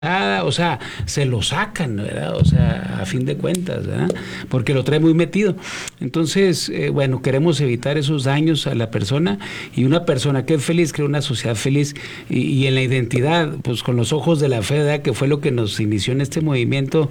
o sea, se lo sacan, ¿verdad? O sea, a fin de cuentas, ¿verdad? Porque lo trae muy metido. Entonces, bueno, queremos evitar esos daños a la persona, y una persona que es feliz crea una sociedad feliz, y en la identidad, pues con los ojos de la fe, ¿verdad? Que fue lo que nos inició en este movimiento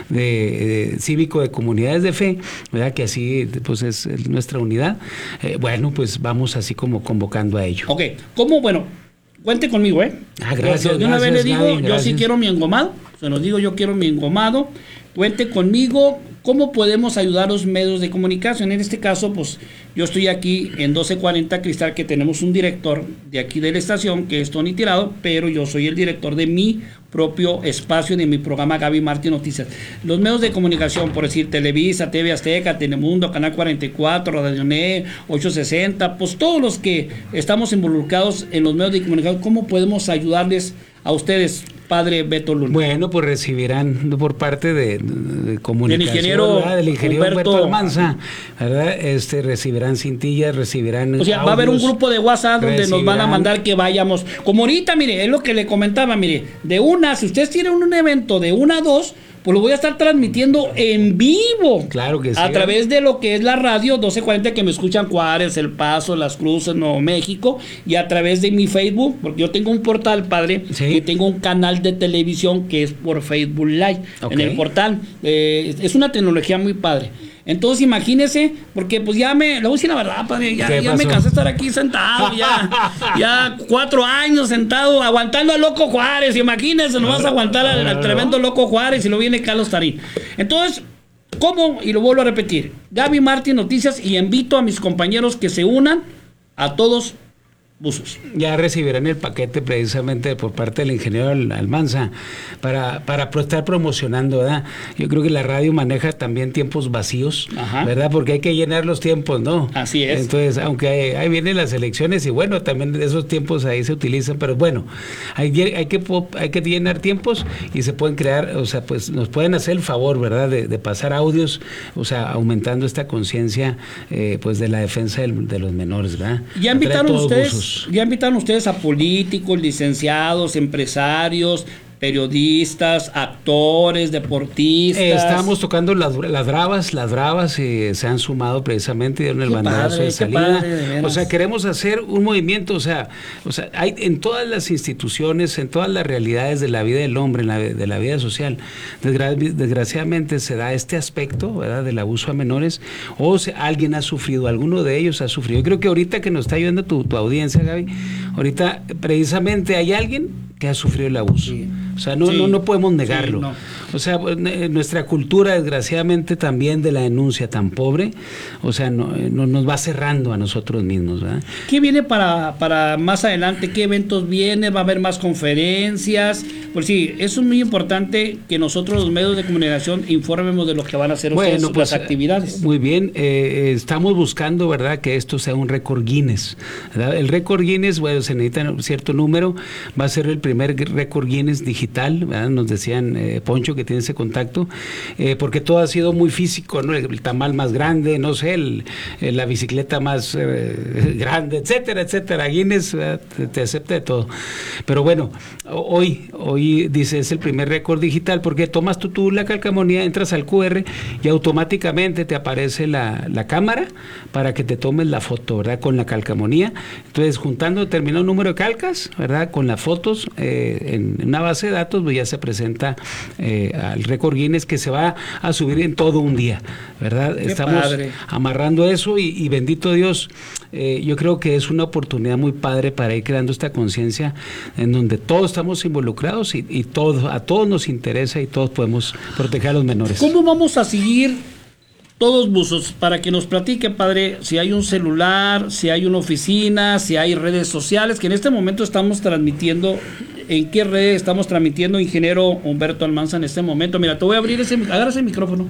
de cívico de comunidades de fe, ¿verdad? Que así, pues es nuestra unidad. Bueno, pues vamos así como convocando a ello. Ok, ¿cómo? Bueno, cuente conmigo, ¿eh? Gracias. De una vez le digo, Gaby, yo sí quiero mi engomado. Se los digo, yo quiero mi engomado. Cuente conmigo. ¿Cómo podemos ayudar a los medios de comunicación? En este caso, pues yo estoy aquí en 1240 Cristal, que tenemos un director de aquí de la estación, que es Tony Tirado, pero yo soy el director de mi propio espacio, de mi programa Gaby Martín Noticias. Los medios de comunicación, por decir Televisa, TV Azteca, Telemundo, Canal 44, Radio Net, 860, pues todos los que estamos involucrados en los medios de comunicación, ¿cómo podemos ayudarles a ustedes, padre Beto Luna? Bueno, pues recibirán por parte de comunicación, del ingeniero Humberto Almanza, ¿verdad? Recibirán cintillas, recibirán o sea, audios, va a haber un grupo de WhatsApp donde nos van a mandar que vayamos, como ahorita, mire, es lo que le comentaba, mire, si ustedes tienen un evento de 1 a 2, pues lo voy a estar transmitiendo en vivo. Claro que sí. A través de lo que es la radio 1240, que me escuchan Juárez, El Paso, Las Cruces, Nuevo México, y a través de mi Facebook, porque yo tengo un portal, padre, y tengo un canal de televisión que es por Facebook Live, en el portal. Es una tecnología muy padre. Entonces imagínese, porque pues le voy a decir la verdad, padre, ya me cansé de estar aquí sentado, ya 4 años sentado, aguantando al Loco Juárez, imagínese, no vas a aguantar al tremendo Loco Juárez, y lo viene Carlos Tarín. Entonces, ¿cómo? Y lo vuelvo a repetir, Gaby Martín Noticias, y invito a mis compañeros que se unan, a todos buzos. Ya recibirán el paquete precisamente por parte del ingeniero Almanza para estar promocionando, ¿verdad? Yo creo que la radio maneja también tiempos vacíos, ¿verdad? Porque hay que llenar los tiempos, ¿no? Así es. Entonces, aunque ahí vienen las elecciones, y bueno, también esos tiempos ahí se utilizan, pero bueno, hay que llenar tiempos, y se pueden crear, o sea, pues nos pueden hacer el favor, ¿verdad? De pasar audios, o sea, aumentando esta conciencia, pues de la defensa de los menores, ¿verdad? Ya invitaron ustedes a políticos, licenciados, empresarios, periodistas, actores, deportistas. Estábamos tocando las bravas, y se han sumado precisamente, dieron el banderazo de salida. O sea, queremos hacer un movimiento, o sea, hay en todas las instituciones, en todas las realidades de la vida del hombre, de la vida social, desgraciadamente se da este aspecto, ¿verdad?, del abuso a menores, o alguien ha sufrido, alguno de ellos ha sufrido. Yo creo que ahorita que nos está ayudando tu audiencia, Gaby, ahorita precisamente hay alguien que ha sufrido el abuso. Sí. O sea, no podemos negarlo. Sí, no. O sea, nuestra cultura, desgraciadamente, también de la denuncia tan pobre, o sea, no nos va cerrando a nosotros mismos, ¿verdad? ¿Qué viene para más adelante? ¿Qué eventos vienen? ¿Va a haber más conferencias? Pues sí, eso es muy importante, que nosotros, los medios de comunicación, informemos de lo que van a hacer ustedes, pues, las actividades. Muy bien, estamos buscando, ¿verdad?, que esto sea un récord Guinness, ¿verdad? El récord Guinness, bueno, se necesita un cierto número, va a ser el primer récord Guinness digital, ¿verdad? Nos decían, Poncho, que tiene ese contacto, porque todo ha sido muy físico, ¿no? El tamal más grande, no sé, la bicicleta más grande, etcétera, etcétera. Guinness te acepta de todo. Pero bueno, hoy dice, es el primer récord digital, porque tomas tú la calcamonía, entras al QR y automáticamente te aparece la cámara para que te tomes la foto, ¿verdad?, con la calcamonía. Entonces, juntando determinado número de calcas, ¿verdad?, con las fotos en una base de datos, pues ya se presenta al récord Guinness, que se va a subir en todo un día, ¿verdad? Qué Estamos padre. Amarrando eso, y bendito Dios, yo creo que es una oportunidad muy padre para ir creando esta conciencia en donde todos estamos involucrados, y a todos nos interesa, y todos podemos proteger a los menores. ¿Cómo vamos a seguir todos buzos? Para que nos platique, padre, si hay un celular, si hay una oficina, si hay redes sociales, que en este momento estamos transmitiendo. ¿En qué redes estamos transmitiendo, ingeniero Humberto Almanza, en este momento? Mira, te voy a abrir agarra ese micrófono,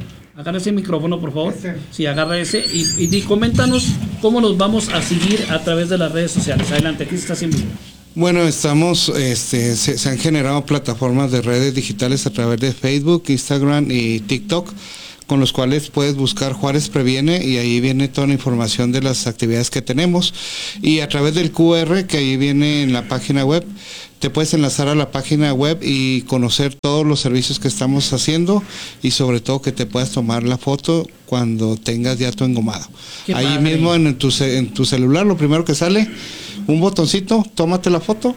por favor. Sí, agarra ese, y coméntanos cómo nos vamos a seguir a través de las redes sociales. Adelante, aquí está en vivo. Bueno, estamos, se han generado plataformas de redes digitales a través de Facebook, Instagram y TikTok, con los cuales puedes buscar Juárez Previene, y ahí viene toda la información de las actividades que tenemos, y a través del QR que ahí viene en la página web te puedes enlazar a la página web y conocer todos los servicios que estamos haciendo y sobre todo que te puedas tomar la foto cuando tengas ya tu engomado. Ahí padre. Mismo en tu celular, lo primero que sale, un botoncito, tómate la foto,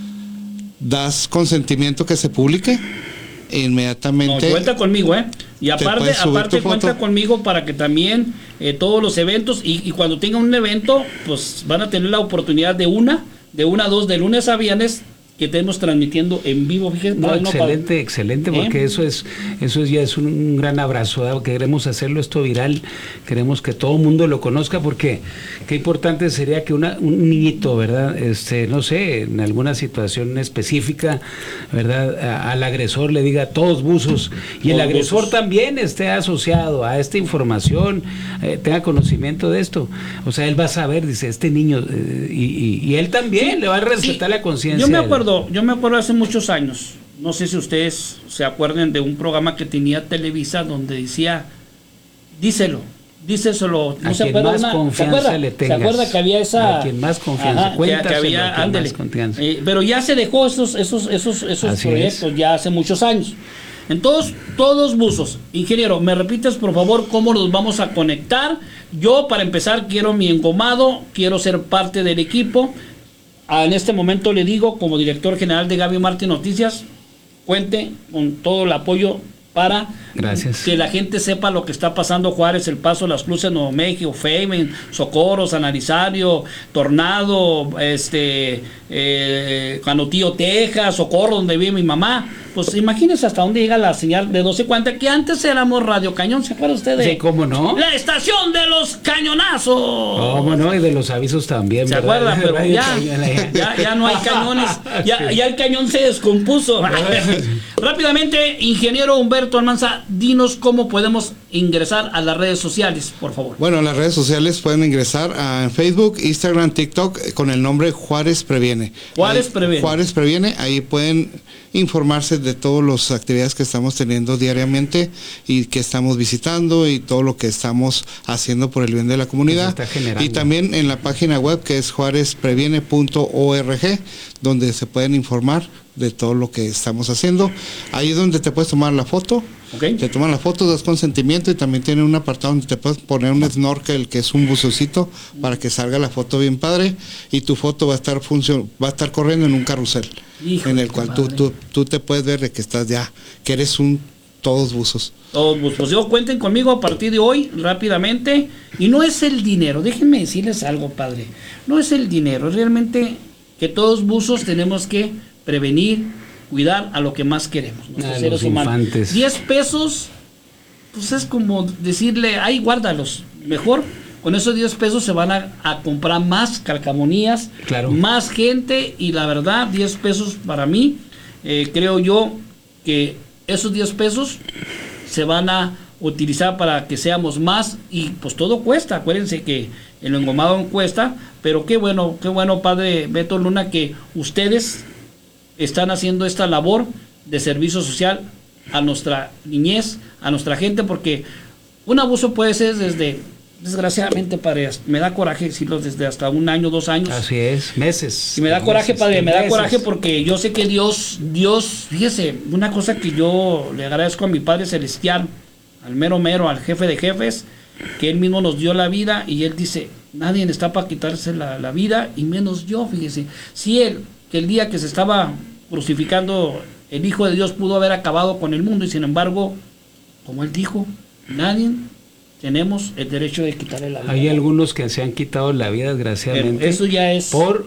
das consentimiento que se publique e inmediatamente. No, cuenta conmigo, y aparte cuenta conmigo para que también todos los eventos y cuando tenga un evento, pues van a tener la oportunidad de una a dos, de lunes a viernes, que estemos transmitiendo en vivo. Fíjense, no, excelente, porque eso ya es un gran abrazo, ¿verdad? Queremos hacerlo esto viral, queremos que todo el mundo lo conozca, porque qué importante sería que un niñito, ¿verdad? No sé, en alguna situación específica, ¿verdad? Al agresor le diga todos buzos, y el agresor buzos. También esté asociado a esta información, tenga conocimiento de esto. O sea, él va a saber, dice, este niño, y él también le va a respetar la conciencia. Yo me acuerdo hace muchos años, no sé si ustedes se acuerdan de un programa que tenía Televisa donde decía, díselo, no se acuerda más confianza le tengas. ¿Se acuerda que había esa? A quien más confianza, que había, ándele. Pero ya se dejó esos proyectos ya hace muchos años. Entonces, todos buzos. Ingeniero, ¿me repites por favor cómo nos vamos a conectar? Yo, para empezar, quiero mi engomado, quiero ser parte del equipo. En este momento le digo, como director general de Gaby Marte Noticias, cuente con todo el apoyo para que la gente sepa lo que está pasando. Juárez, El Paso, Las Cruces, Nuevo México, Feymen, Socorro, San Arizario, Tornado, Canotillo, Texas, Socorro, donde vive mi mamá. Pues imagínense hasta dónde llega la señal de 1240, que antes éramos Radio Cañón, ¿se acuerda usted de? Sí, ¿cómo no? La estación de los cañonazos. ¿Cómo no? Y de los avisos también, ¿se acuerda? Pero ya no hay cañones, ya el cañón se descompuso. Rápidamente, ingeniero Humberto Almanza, dinos cómo podemos ingresar a las redes sociales, por favor. Bueno, a las redes sociales pueden ingresar a Facebook, Instagram, TikTok con el nombre Juárez Previene. Juárez Previene, ahí pueden informarse de todas las actividades que estamos teniendo diariamente y que estamos visitando y todo lo que estamos haciendo por el bien de la comunidad. Y también en la página web que es juarezpreviene.org, donde se pueden informar de todo lo que estamos haciendo. Ahí es donde te puedes tomar la foto. Okay. Te toman la foto, das consentimiento y también tiene un apartado donde te puedes poner un snorkel, que es un bucecito, para que salga la foto bien padre, y tu foto va a estar corriendo en un carrusel. Híjole, en el cual tú te puedes ver de que estás ya, que eres todos buzos. Todos buzos. Pues cuenten conmigo a partir de hoy, rápidamente. Y no es el dinero, déjenme decirles algo, padre. No es el dinero, realmente que todos buzos tenemos que prevenir, cuidar a lo que más queremos, nuestros seres humanos. 10 pesos, pues es como decirle, ay, guárdalos. Mejor, con esos 10 pesos se van a comprar más calcamonías, claro, más gente, y la verdad, 10 pesos para mí, creo yo que esos 10 pesos se van a utilizar para que seamos más, y pues todo cuesta. Acuérdense que el engomado cuesta, pero qué bueno, padre Beto Luna, que ustedes están haciendo esta labor de servicio social a nuestra niñez, a nuestra gente, porque un abuso puede ser desgraciadamente, padre, me da coraje decirlo, desde hasta 1 año, 2 años. Así es, meses. Y me da coraje, padre, me da coraje porque yo sé que Dios, fíjese, una cosa que yo le agradezco a mi Padre Celestial, al mero, al jefe de jefes, que Él mismo nos dio la vida, y Él dice, nadie está para quitarse la vida, y menos yo, fíjese. Si Él, que el día que se estaba crucificando, el Hijo de Dios pudo haber acabado con el mundo, y sin embargo, como Él dijo, nadie tenemos el derecho de quitarle la vida. Hay algunos que se han quitado la vida, desgraciadamente. Pero eso ya es por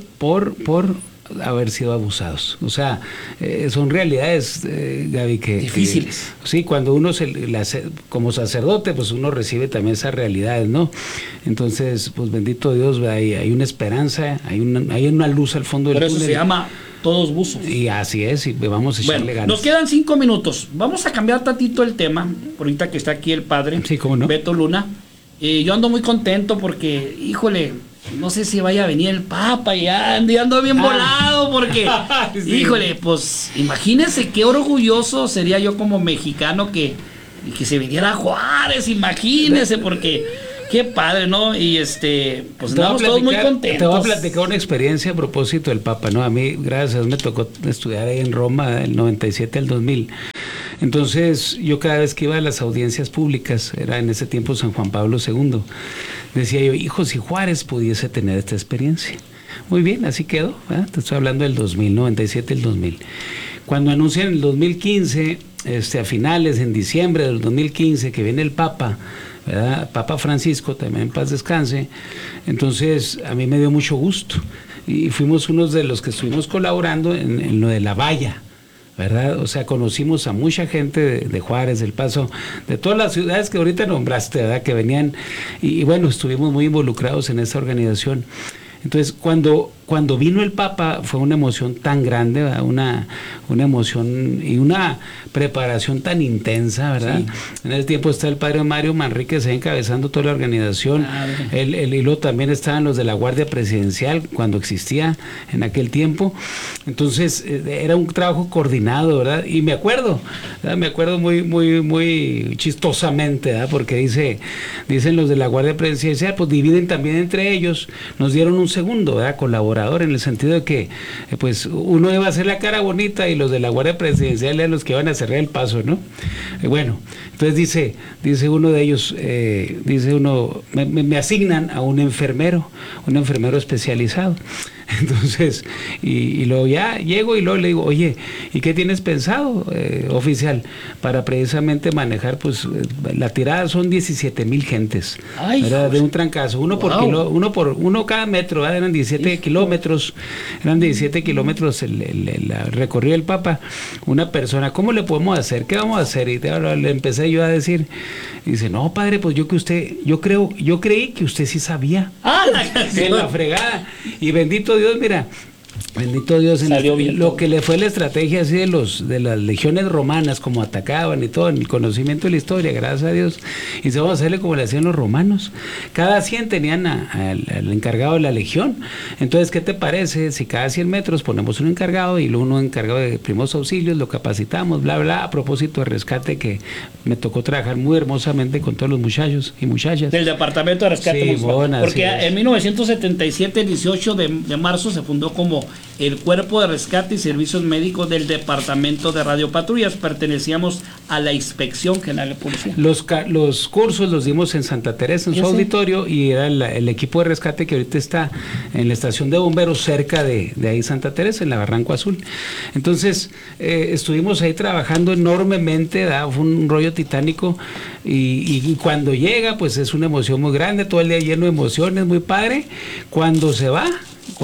haber sido abusados. O sea, son realidades, Gaby, que difíciles. Sí, cuando uno como sacerdote, pues uno recibe también esas realidades, ¿no? Entonces, pues bendito Dios, hay una esperanza, hay una luz al fondo del túnel. Por eso se llama Todos Buzos. Y así es, y vamos a echarle ganas. Nos quedan 5 minutos. Vamos a cambiar tantito el tema, ahorita que está aquí el padre, sí, ¿cómo no? Beto Luna. Yo ando muy contento porque, híjole, no sé si vaya a venir el Papa, y ando bien volado porque, sí, híjole, pues imagínense qué orgulloso sería yo como mexicano que se viniera a Juárez, imagínense, porque Qué padre, ¿no? Y pues estamos todos muy contentos. Te voy a platicar una experiencia a propósito del Papa, ¿no? A mí, gracias a Dios, me tocó estudiar ahí en Roma del 97 al 2000. Entonces, yo cada vez que iba a las audiencias públicas, era en ese tiempo San Juan Pablo II, decía yo, hijo, si Juárez pudiese tener esta experiencia. Muy bien, así quedó, ¿verdad? Te estoy hablando del 2000, 97 al 2000. Cuando anuncian en el 2015, a finales, en diciembre del 2015, que viene el Papa, ¿verdad? Papa Francisco, también en paz descanse, entonces a mí me dio mucho gusto y fuimos unos de los que estuvimos colaborando en lo de la valla, ¿verdad? O sea, conocimos a mucha gente de Juárez, del Paso, de todas las ciudades que ahorita nombraste, ¿verdad? Que venían y bueno, estuvimos muy involucrados en esa organización. Entonces, cuando vino el Papa fue una emoción tan grande, ¿verdad? Una emoción y una preparación tan intensa, ¿verdad? Sí. En ese tiempo está el padre Mario Manríquez encabezando toda la organización. El hilo también estaban los de la Guardia Presidencial cuando existía en aquel tiempo. Entonces era un trabajo coordinado, ¿verdad? Y me acuerdo muy chistosamente, ¿verdad? Porque dicen los de la Guardia Presidencial, pues dividen también entre ellos, nos dieron un segundo, ¿verdad? Colaborador, en el sentido de que pues uno iba a hacer la cara bonita y los de la Guardia Presidencial eran los que iban a cerrar el paso, ¿no? Bueno, entonces dice uno de ellos, me asignan a un enfermero especializado. Entonces, y luego ya llego y luego le digo, oye, ¿y qué tienes pensado, oficial? Para precisamente manejar, pues, la tirada son 17,000 gentes, ¿verdad? De un trancazo, uno cada metro, ¿verdad? Eran 17 kilómetros, el recorrido del Papa. Una persona, ¿cómo le podemos hacer? ¿Qué vamos a hacer? Y le empecé yo a decir, dice, no, padre, pues yo creí que usted sí sabía. En la fregada. Y bendito Dios, mira, bendito Dios, lo que le fue la estrategia así de las legiones romanas, como atacaban y todo, en el conocimiento de la historia, gracias a Dios, y se vamos a hacerle como le hacían los romanos. Cada 100 tenían al encargado de la legión. Entonces, ¿qué te parece si cada 100 metros ponemos un encargado y luego uno encargado de primeros auxilios, lo capacitamos, bla, bla, a propósito de rescate, que me tocó trabajar muy hermosamente con todos los muchachos y muchachas del Departamento de Rescate, sí, porque en 1977, el 18 de marzo, se fundó como el Cuerpo de Rescate y Servicios Médicos del Departamento de Radiopatrullas. Pertenecíamos a la Inspección General de Policía. Los cursos los dimos en Santa Teresa, en su auditorio, y era el equipo de rescate que ahorita está en la estación de bomberos cerca de ahí Santa Teresa, en la Barranco Azul. Entonces, estuvimos ahí trabajando enormemente, fue un rollo titánico, y cuando llega, pues es una emoción muy grande, todo el día lleno de emociones, muy padre. Cuando se va,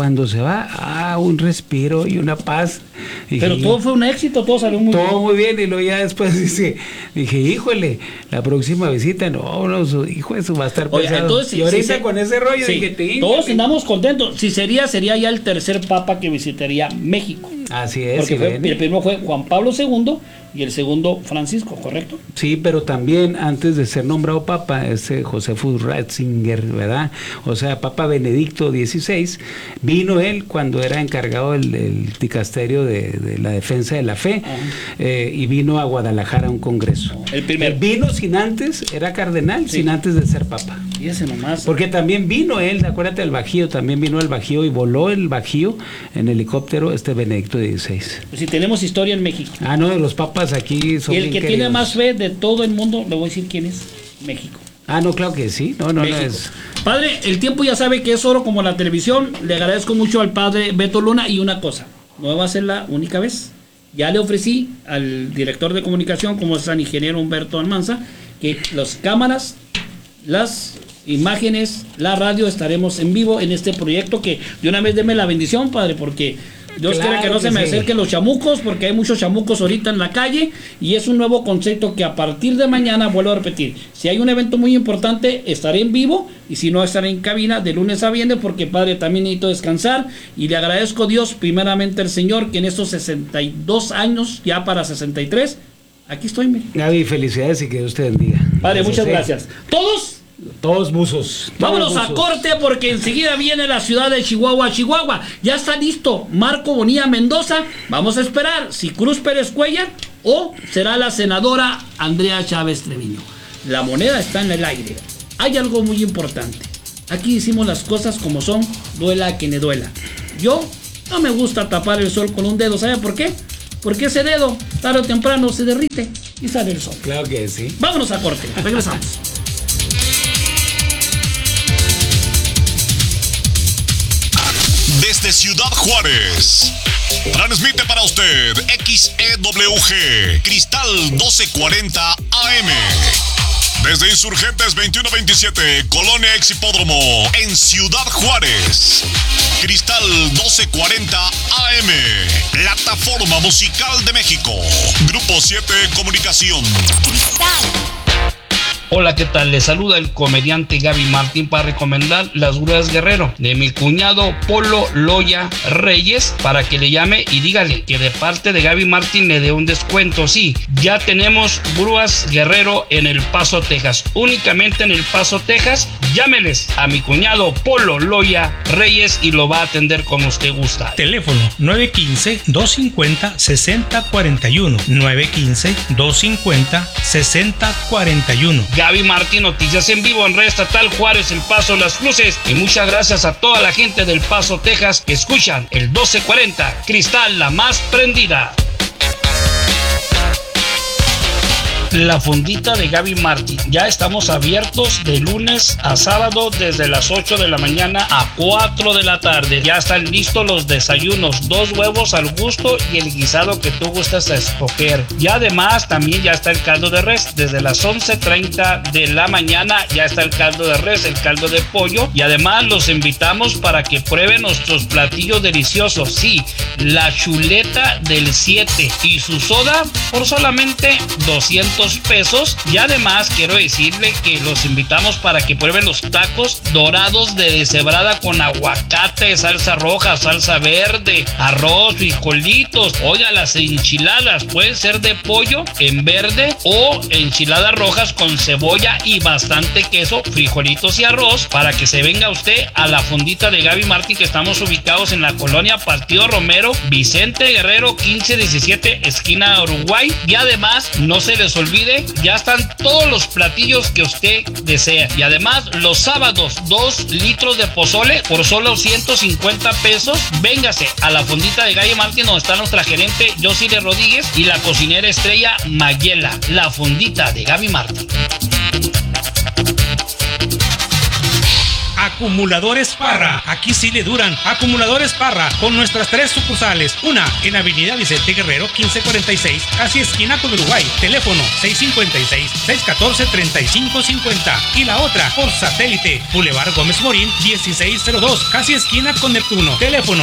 un respiro y una paz. Pero todo fue un éxito, todo salió muy bien. Todo muy bien, y luego ya después dije, híjole, la próxima visita, no, hijo, eso va a estar pesado. Entonces, y ahorita con ese rollo, dije, todos andamos contentos. Si sería ya el tercer Papa que visitaría México. Así es. Porque el primero fue Juan Pablo II y el segundo Francisco, ¿correcto? Sí, pero también antes de ser nombrado Papa, Josefus Ratzinger, ¿verdad? O sea, Papa Benedicto XVI, vino él cuando era encargado del dicasterio de la defensa de la fe, y vino a Guadalajara a un congreso. El primero. Vino era cardenal, sin antes de ser Papa. Y ese nomás. Porque también vino él, acuérdate del Bajío, también vino el Bajío y voló el Bajío en helicóptero, Benedicto XVI. Pues si tenemos historia en México. No, los papas aquí son. Y el que tiene más fe de todo el mundo, le voy a decir quién es: México. No, claro que sí. No es. Padre, el tiempo ya sabe que es oro como la televisión. Le agradezco mucho al padre Beto Luna, y una cosa, no va a ser la única vez. Ya le ofrecí al director de comunicación, como es el ingeniero Humberto Almanza, que las cámaras, las imágenes, la radio, estaremos en vivo en este proyecto, que de una vez deme la bendición, padre, porque Dios quiera que no se me acerquen los chamucos, porque hay muchos chamucos ahorita en la calle, y es un nuevo concepto que a partir de mañana, vuelvo a repetir, si hay un evento muy importante, estaré en vivo, y si no, estaré en cabina de lunes a viernes, porque padre, también necesito descansar, y le agradezco a Dios, primeramente al Señor, que en estos 62 años, ya para 63, aquí estoy. Gaby, felicidades y que Dios te bendiga. Padre, muchas gracias. Todos buzos. Vámonos a corte, porque enseguida viene la ciudad de Chihuahua. Ya está listo Marco Bonilla Mendoza. Vamos a esperar si Cruz Pérez Cuellar o será la senadora Andrea Chávez Treviño. La moneda está en el aire. hay algo muy importante. Aquí decimos las cosas como son, duela a quien le duela. Yo no me gusta tapar el sol con un dedo, ¿sabe por qué? Porque ese dedo, tarde o temprano, se derrite y sale el sol. Claro que sí. Vámonos a corte, regresamos. Desde Ciudad Juárez, transmite para usted XEWG Cristal 1240 AM. Desde Insurgentes 2127, Colonia Ex Hipódromo, en Ciudad Juárez. Cristal 1240 AM, Plataforma Musical de México. Grupo 7 Comunicación. Hola, ¿qué tal? Les saluda el comediante Gaby Martín para recomendar Las Grúas Guerrero de mi cuñado Polo Loya Reyes, para que le llame y dígale que de parte de Gaby Martín le dé un descuento. Sí, ya tenemos Grúas Guerrero en El Paso, Texas. Únicamente en El Paso, Texas. Llámeles a mi cuñado Polo Loya Reyes y lo va a atender como usted gusta. Teléfono 915-250-6041. 915-250-6041. Gaby Martín, noticias en vivo en Red Estatal Juárez, El Paso, Las Cruces. Y muchas gracias a toda la gente del Paso, Texas, que escuchan el 1240, Cristal, la más prendida. La fondita de Gaby Martín. Ya estamos abiertos de lunes a sábado desde las 8 de la mañana a 4 de la tarde. Ya están listos los desayunos, 2 huevos al gusto y el guisado que tú gustas a escoger. Y además también ya está el caldo de res. Desde las 11:30 de la mañana ya está el caldo de res, el caldo de pollo. Y además los invitamos para que prueben nuestros platillos deliciosos. Sí, la chuleta del 7 y su soda por solamente 200 pesos. Y además quiero decirle que los invitamos para que prueben los tacos dorados de deshebrada con aguacate, salsa roja, salsa verde, arroz, frijolitos. Oiga, las enchiladas pueden ser de pollo en verde o enchiladas rojas con cebolla y bastante queso, frijolitos y arroz, para que se venga usted a la fondita de Gaby Martín, que estamos ubicados en la colonia Partido Romero, Vicente Guerrero 1517, esquina Uruguay. Y además no se les olvide, ya están todos los platillos que usted desea. Y además los sábados 2 litros de pozole por solo 150 pesos. Véngase a la fondita de Gaby Martín, donde está nuestra gerente Yosile Rodríguez y la cocinera estrella Mayela. La fondita de Gaby Martín. Acumuladores Parra, aquí sí le duran. Acumuladores Parra, con nuestras 3 sucursales. Una en Avenida Vicente Guerrero 1546, casi esquina con Uruguay. Teléfono 656-614-3550. Y la otra por satélite, Boulevard Gómez Morín 1602, casi esquina con Neptuno. Teléfono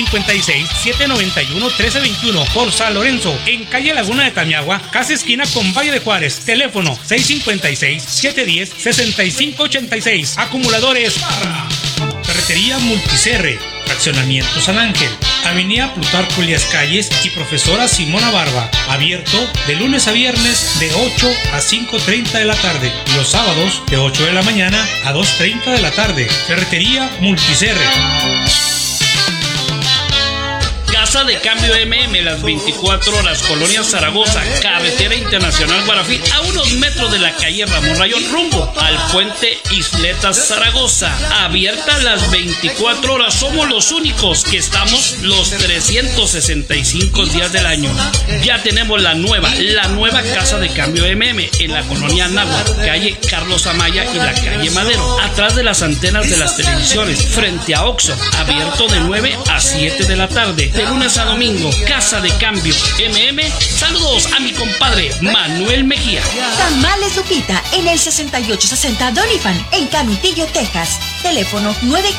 656-791-1321. Por San Lorenzo, en calle Laguna de Tamiagua, casi esquina con Valle de Juárez. Teléfono 656-710-6586. Acumuladores Parra. Carretería Multicerre, Fraccionamiento San Ángel, Avenida Plutarco Elías Calles y Profesora Simona Barba. Abierto de lunes a viernes de 8 a 5:30 de la tarde. Y los sábados de 8 de la mañana a 2:30 de la tarde. Carretería Multicerre. Casa de Cambio MM, las 24 horas, Colonia Zaragoza, Carretera Internacional Guarafí, a unos metros de la calle Ramón Rayón, rumbo al puente Isletas Zaragoza. Abierta las 24 horas, somos los únicos que estamos los 365 días del año. Ya tenemos la nueva Casa de Cambio MM en la colonia Náhuatl, calle Carlos Amaya y la calle Madero, atrás de las antenas de las televisiones, frente a Oxxo. Abierto de 9 a 7 de la tarde. De lunes a domingo, Casa de Cambio MM. Saludos a mi compadre Manuel Mejía. Tamales Lupita en el 6860 Doniphan en Canutillo, Texas. Teléfono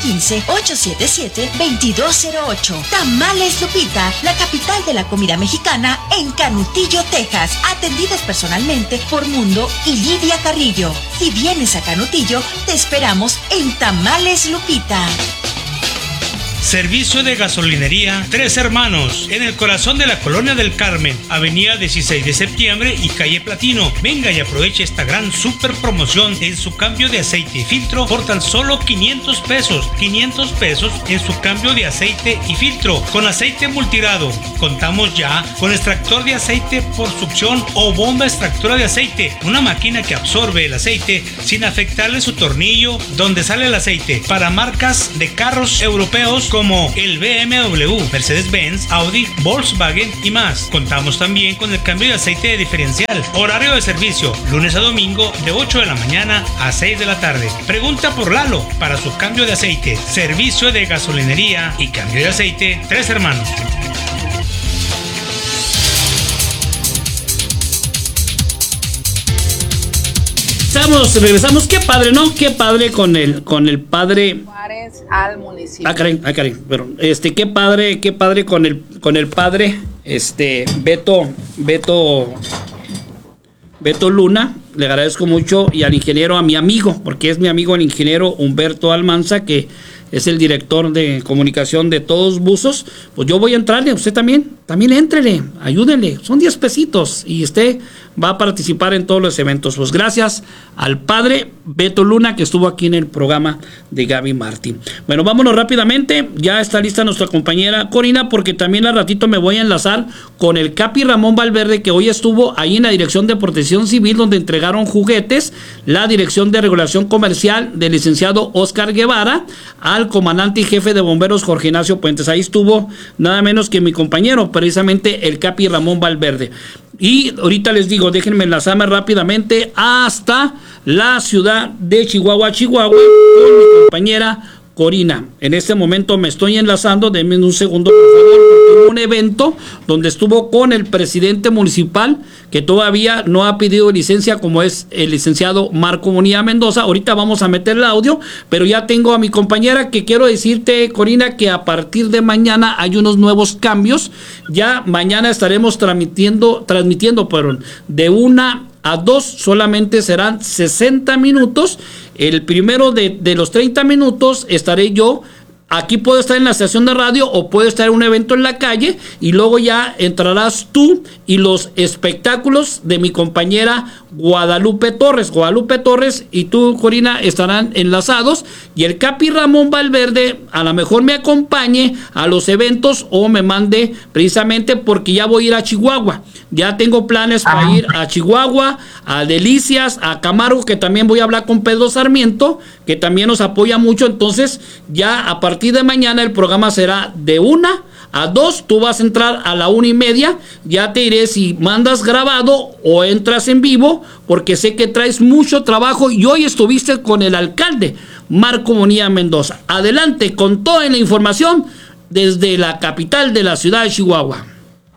915-877-2208. Tamales Lupita, la capital de la comida mexicana en Canutillo, Texas. Atendidos personalmente por Mundo y Lidia Carrillo. Si vienes a Canutillo, te esperamos en Tamales Lupita. Servicio de gasolinería Tres Hermanos, en el corazón de la Colonia del Carmen, avenida 16 de septiembre y calle Platino. Venga y aproveche esta gran super promoción en su cambio de aceite y filtro por tan solo 500 pesos. 500 pesos en su cambio de aceite y filtro con aceite multirado. Contamos ya con extractor de aceite por succión o bomba extractora de aceite, una máquina que absorbe el aceite sin afectarle su tornillo donde sale el aceite, para marcas de carros europeos como el BMW, Mercedes-Benz, Audi, Volkswagen y más. Contamos también con el cambio de aceite de diferencial. Horario de servicio, lunes a domingo de 8 de la mañana a 6 de la tarde. Pregunta por Lalo para su cambio de aceite. Servicio de gasolinería y cambio de aceite Tres Hermanos. Regresamos, qué padre, ¿no? Qué padre con el padre Juárez al municipio. Karen, pero qué padre con el padre Beto Luna. Le agradezco mucho, y al ingeniero, a mi amigo, porque es mi amigo el ingeniero Humberto Almanza, que es el director de comunicación de Todos Buzos. Pues yo voy a entrarle, usted también éntrele, ayúdenle, son 10 pesitos y usted va a participar en todos los eventos. Pues gracias al padre Beto Luna, que estuvo aquí en el programa de Gaby Martín. Bueno, vámonos rápidamente, ya está lista nuestra compañera Corina, porque también al ratito me voy a enlazar con el Capi Ramón Valverde, que hoy estuvo ahí en la Dirección de Protección Civil, donde entregaron juguetes, la Dirección de Regulación Comercial del licenciado Oscar Guevara, al comandante y jefe de bomberos Jorge Ignacio Puentes. Ahí estuvo nada menos que mi compañero, precisamente el Capi Ramón Valverde. Y ahorita les digo, déjenme enlazarme rápidamente hasta la ciudad de Chihuahua, con mi compañera Corina. En este momento me estoy enlazando, denme un segundo por favor, porque hubo un evento donde estuvo con el presidente municipal, que todavía no ha pedido licencia, como es el licenciado Marco Bonilla Mendoza. Ahorita vamos a meter el audio, pero ya tengo a mi compañera, que quiero decirte, Corina, que a partir de mañana hay unos nuevos cambios. Ya mañana estaremos transmitiendo, de 1 a 2, solamente serán 60 minutos. El primero de los 30 minutos estaré yo. Aquí puedo estar en la estación de radio o puedo estar en un evento en la calle, y luego ya entrarás tú y los espectáculos de mi compañera Guadalupe Torres y tú, Corina, estarán enlazados, y el Capi Ramón Valverde a lo mejor me acompañe a los eventos o me mande, precisamente porque ya voy a ir a Chihuahua. Ya tengo planes para ir a Chihuahua, a Delicias, a Camargo, que también voy a hablar con Pedro Sarmiento, que también nos apoya mucho. Entonces ya a partir de mañana el programa será de 1 a 2, tú vas a entrar a la 1:30, ya te diré si mandas grabado o entras en vivo, porque sé que traes mucho trabajo y hoy estuviste con el alcalde Marco Bonilla Mendoza. Adelante con toda la información desde la capital de la ciudad de Chihuahua.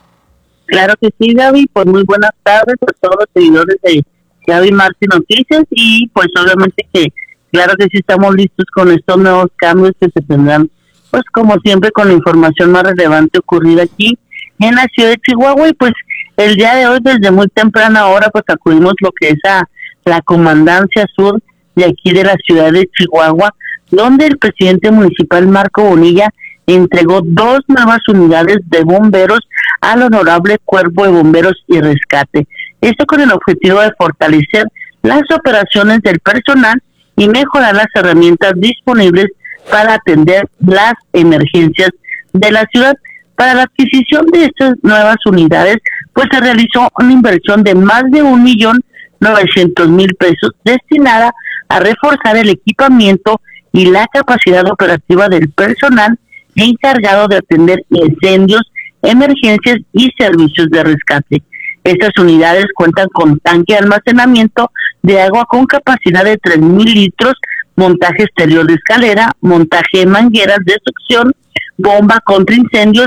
Claro que sí, Gaby, pues muy buenas tardes a todos los seguidores de Gaby Martín Noticias, y pues obviamente que claro que sí estamos listos con estos nuevos cambios que se tendrán, pues como siempre, con la información más relevante ocurrida aquí en la ciudad de Chihuahua. Y pues el día de hoy, desde muy temprana hora, pues acudimos lo que es a la Comandancia Sur de aquí de la ciudad de Chihuahua, donde el presidente municipal Marco Bonilla entregó 2 nuevas unidades de bomberos al honorable Cuerpo de Bomberos y Rescate. Esto con el objetivo de fortalecer las operaciones del personal y mejorar las herramientas disponibles para atender las emergencias de la ciudad. Para la adquisición de estas nuevas unidades, pues se realizó una inversión de más de 1.900.000 pesos destinada a reforzar el equipamiento y la capacidad operativa del personal encargado de atender incendios, emergencias y servicios de rescate. Estas unidades cuentan con tanque de almacenamiento de agua con capacidad de 3,000 litros, montaje exterior de escalera, montaje de mangueras de succión, bomba contra incendios,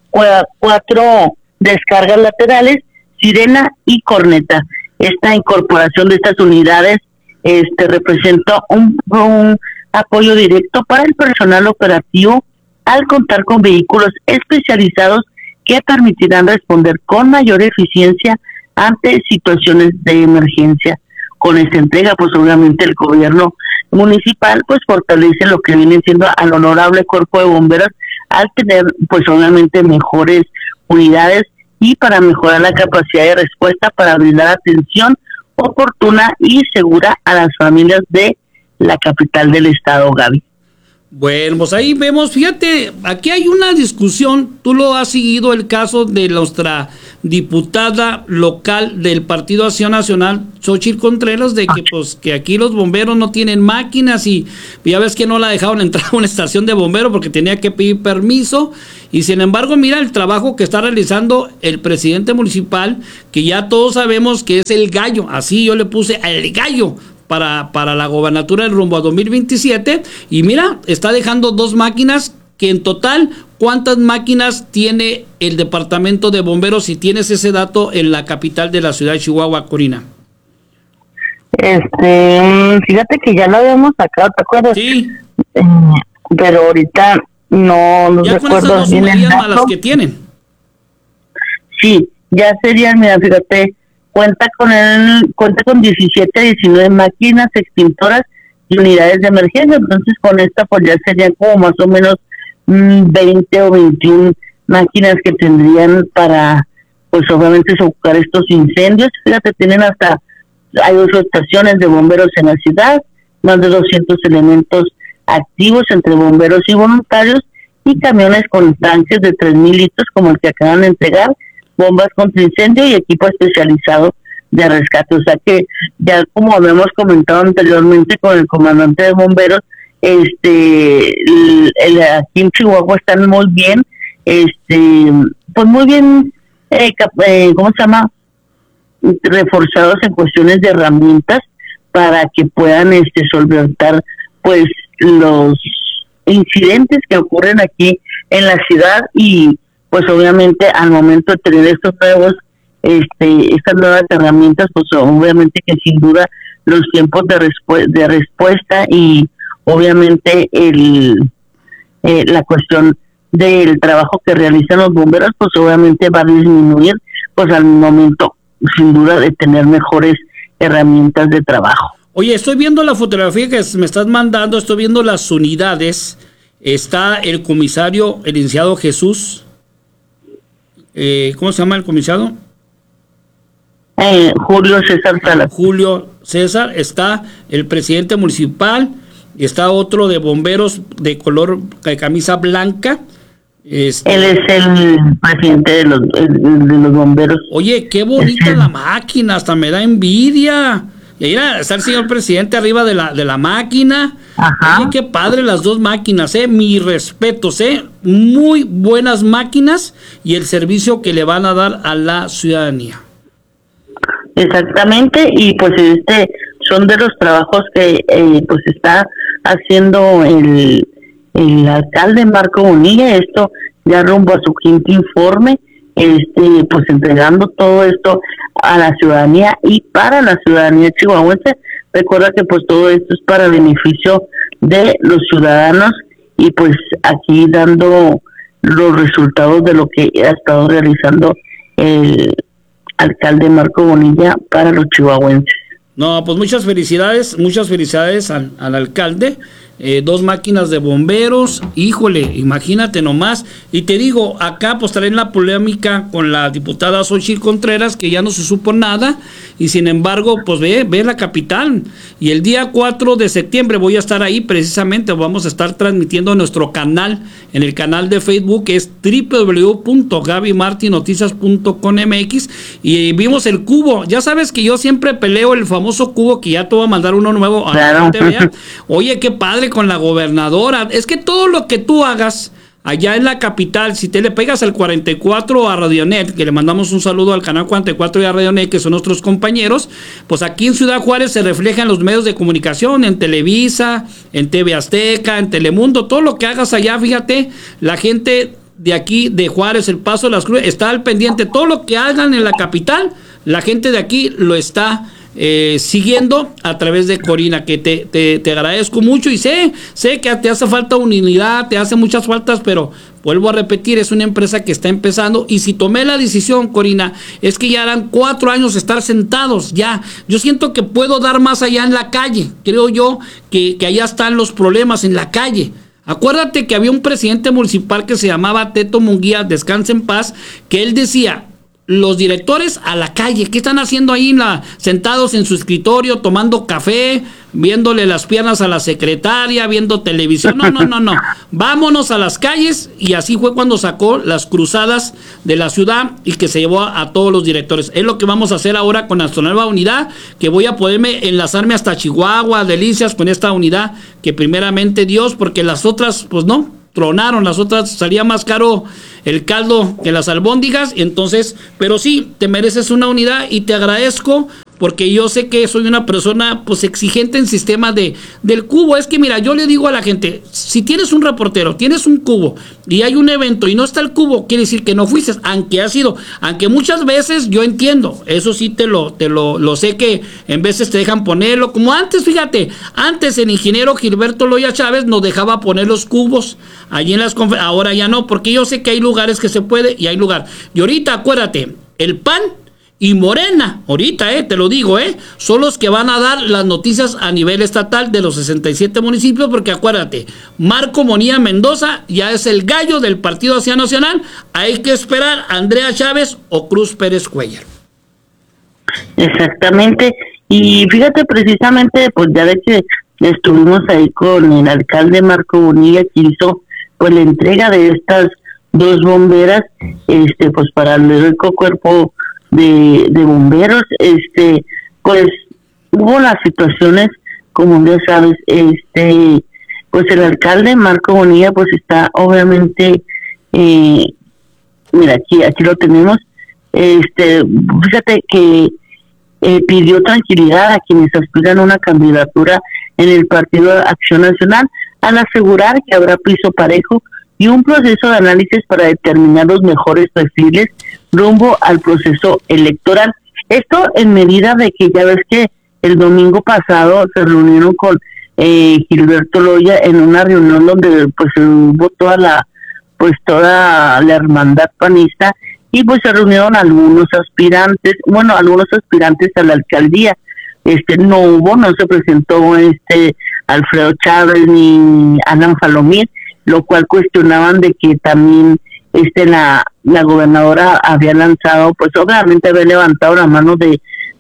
4 descargas laterales, sirena y corneta. Esta incorporación de estas unidades representa un apoyo directo para el personal operativo, al contar con vehículos especializados que permitirán responder con mayor eficiencia ante situaciones de emergencia. Con esta entrega, pues obviamente el gobierno municipal pues fortalece lo que viene siendo al honorable Cuerpo de Bomberos al tener pues obviamente mejores unidades y para mejorar la capacidad de respuesta para brindar atención oportuna y segura a las familias de la capital del estado, Gaby. Bueno, pues ahí vemos, fíjate, aquí hay una discusión, tú lo has seguido, el caso de nuestra diputada local del Partido Acción Nacional, Xóchitl Contreras, de que pues que aquí los bomberos no tienen máquinas y ya ves que no la dejaron entrar a una estación de bomberos porque tenía que pedir permiso, y sin embargo mira el trabajo que está realizando el presidente municipal, que ya todos sabemos que es el gallo, así yo le puse el gallo, para la gobernatura del rumbo a 2027, y mira, está dejando 2 máquinas, que en total, ¿cuántas máquinas tiene el departamento de bomberos, si tienes ese dato, en la capital de la ciudad de Chihuahua, Corina? Fíjate que ya lo habíamos sacado, ¿te acuerdas? Sí. Pero ahorita no ya recuerdo no bien el dato. A las que tienen. Sí, ya serían, mira, fíjate, cuenta con 17, 19 máquinas extintoras y unidades de emergencia, entonces con esta pues ya serían como más o menos 20 o 21 máquinas que tendrían para pues obviamente sofocar estos incendios. Fíjate, tienen hay 2 estaciones de bomberos en la ciudad, más de 200 elementos activos entre bomberos y voluntarios, y camiones con tanques de 3,000 litros como el que acaban de entregar, bombas contra incendio y equipo especializado de rescate. O sea que ya como habíamos comentado anteriormente con el comandante de bomberos, aquí en Chihuahua están muy bien, pues muy bien, ¿cómo se llama? Reforzados en cuestiones de herramientas para que puedan solventar pues los incidentes que ocurren aquí en la ciudad, y pues obviamente al momento de tener estas nuevas herramientas, pues obviamente que sin duda los tiempos de respuesta y obviamente la cuestión del trabajo que realizan los bomberos, pues obviamente va a disminuir, pues al momento sin duda de tener mejores herramientas de trabajo. Oye, estoy viendo la fotografía que me estás mandando, estoy viendo las unidades, está el comisario, el licenciado Jesús, ¿cómo se llama el comisario? Julio César Salas. Julio César, está el presidente municipal, está otro de bomberos de color de camisa blanca. Él es el presidente de los bomberos. Oye, qué bonita la máquina, hasta me da envidia. Y ahí está el señor presidente arriba de la máquina. Ajá. Oye, qué padre las 2 máquinas, mis respetos, muy buenas máquinas, y el servicio que le van a dar a la ciudadanía. Exactamente, y pues son de los trabajos que pues está haciendo el alcalde Marco Bonilla, esto ya rumbo a su 5º informe, pues entregando todo esto a la ciudadanía y para la ciudadanía chihuahuense. Recuerda que pues todo esto es para beneficio de los ciudadanos, y pues aquí dando los resultados de lo que ha estado realizando el alcalde Marco Bonilla para los chihuahuenses. No, pues muchas felicidades al alcalde. 2 máquinas de bomberos, híjole, imagínate nomás. Y te digo, acá pues traen la polémica con la diputada Xóchitl Contreras, que ya no se supo nada, y sin embargo, pues ve la capital. Y el día 4 de septiembre voy a estar ahí precisamente, vamos a estar transmitiendo nuestro canal, en el canal de Facebook, que es www.gabymartinoticias.com.mx, y vimos el cubo. Ya sabes que yo siempre peleo el famoso cubo, que ya te voy a mandar uno nuevo a la TV. Oye, qué padre con la gobernadora. Es que todo lo que tú hagas allá en la capital, si te le pegas al 44 a Radionet, que le mandamos un saludo al canal 44 y a Radionet, que son nuestros compañeros, pues aquí en Ciudad Juárez se refleja en los medios de comunicación, en Televisa, en TV Azteca, en Telemundo, todo lo que hagas allá, fíjate, la gente de aquí, de Juárez, El Paso, Las Cruces, está al pendiente. Todo lo que hagan en la capital, la gente de aquí lo está siguiendo a través de Corina, que te agradezco mucho, y sé que te hace falta unidad, te hace muchas faltas, pero vuelvo a repetir, es una empresa que está empezando, y si tomé la decisión, Corina, es que ya eran 4 años estar sentados, ya, yo siento que puedo dar más allá en la calle, creo yo que allá están los problemas en la calle. Acuérdate que había un presidente municipal que se llamaba Teto Munguía, descanse en paz, que él decía, los directores a la calle, ¿qué están haciendo ahí sentados en su escritorio, tomando café, viéndole las piernas a la secretaria, viendo televisión? No, vámonos a las calles, y así fue cuando sacó las cruzadas de la ciudad y que se llevó a todos los directores. Es lo que vamos a hacer ahora con nuestra nueva unidad, que voy a poderme enlazarme hasta Chihuahua, Delicias, con esta unidad, que primeramente Dios, porque las otras, pues no, tronaron, las otras salía más caro el caldo que las albóndigas, entonces, pero sí, te mereces una unidad y te agradezco, porque yo sé que soy una persona pues exigente en sistema del cubo. Es que mira, yo le digo a la gente, si tienes un reportero, tienes un cubo y hay un evento y no está el cubo, quiere decir que no fuiste, aunque muchas veces yo entiendo, eso sí te lo sé, que en veces te dejan ponerlo, como antes, fíjate, antes el ingeniero Gilberto Loya Chávez nos dejaba poner los cubos allí en las conferencias, ahora ya no, porque yo sé que hay lugares que se puede y hay lugar. Y ahorita acuérdate, el PAN y Morena, ahorita, te lo digo, son los que van a dar las noticias a nivel estatal de los 67 municipios, porque acuérdate, Marco Bonilla Mendoza ya es el gallo del Partido Acción Nacional, hay que esperar a Andrea Chávez o Cruz Pérez Cuellar. Exactamente, y fíjate, precisamente, pues ya de que estuvimos ahí con el alcalde Marco Bonilla, que hizo pues la entrega de estas 2 bomberas, pues para el heroico cuerpo de bomberos, pues hubo las situaciones, como ya sabes, pues el alcalde Marco Bonilla pues está obviamente, mira, aquí lo tenemos, fíjate que pidió tranquilidad a quienes aspiran a una candidatura en el Partido Acción Nacional, al asegurar que habrá piso parejo y un proceso de análisis para determinar los mejores perfiles rumbo al proceso electoral. Esto en medida de que ya ves que el domingo pasado se reunieron con Gilberto Loya en una reunión donde pues hubo toda la hermandad panista, y pues se reunieron algunos aspirantes a la alcaldía. No se presentó Alfredo Chávez ni Alan Falomir, lo cual cuestionaban de que también la gobernadora había lanzado, pues obviamente había levantado la mano de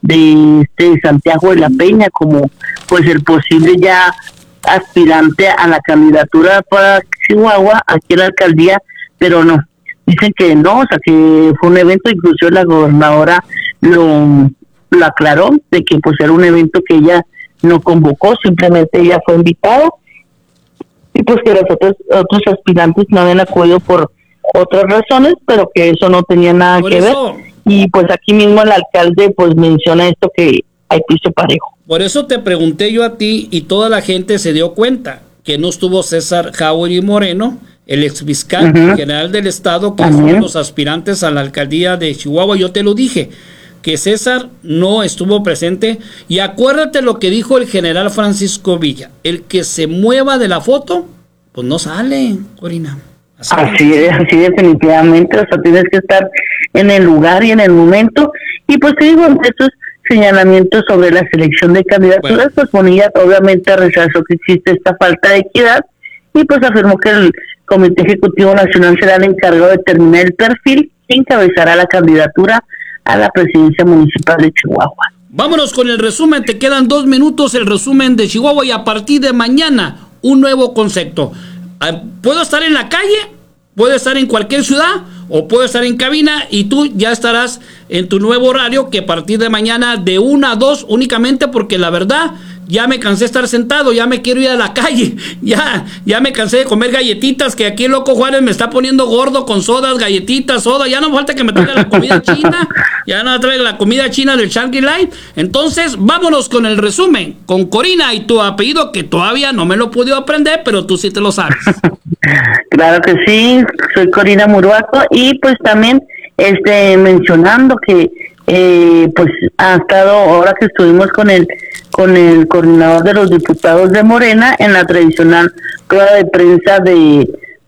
Santiago de la Peña como pues el posible ya aspirante a la candidatura para Chihuahua, aquí en la alcaldía, pero no, dicen que no, o sea que fue un evento, incluso la gobernadora lo aclaró, de que pues era un evento que ella no convocó, simplemente ella fue invitada, y pues que los otros aspirantes no habían acudido por otras razones, pero que eso no tenía nada que ver, y pues aquí mismo el alcalde pues menciona esto, que hay piso parejo. Por eso te pregunté yo a ti, y toda la gente se dio cuenta que no estuvo César Jauregui Moreno, el ex fiscal general del estado, que son los aspirantes a la alcaldía de Chihuahua. Yo te lo dije, que César no estuvo presente, y acuérdate lo que dijo el general Francisco Villa, el que se mueva de la foto, pues no sale, Corina. Así definitivamente, o sea, tienes que estar en el lugar y en el momento, y pues te digo, entre estos señalamientos sobre la selección de candidaturas, pues Bonilla obviamente rechazó que existe esta falta de equidad, y pues afirmó que el Comité Ejecutivo Nacional será el encargado de determinar el perfil que encabezará la candidatura a la presidencia municipal de Chihuahua. Vámonos con el resumen, te quedan 2 minutos, el resumen de Chihuahua, y a partir de mañana un nuevo concepto. Puedo estar en la calle, puedo estar en cualquier ciudad, o puedo estar en cabina, y tú ya estarás en tu nuevo horario, que a partir de mañana de 1 a 2 únicamente, porque la verdad ya me cansé de estar sentado, ya me quiero ir a la calle, ya me cansé de comer galletitas, que aquí el Loco Juárez me está poniendo gordo con sodas, galletitas, soda, ya no falta que me traiga la comida china, ya no me traiga la comida china del Shangri-La. Entonces vámonos con el resumen, con Corina y tu apellido, que todavía no me lo he podido aprender, pero tú sí te lo sabes. Claro que sí, soy Corina Muruaco, y pues también mencionando que pues ha estado, ahora que estuvimos con el coordinador de los diputados de Morena en la tradicional rueda de prensa de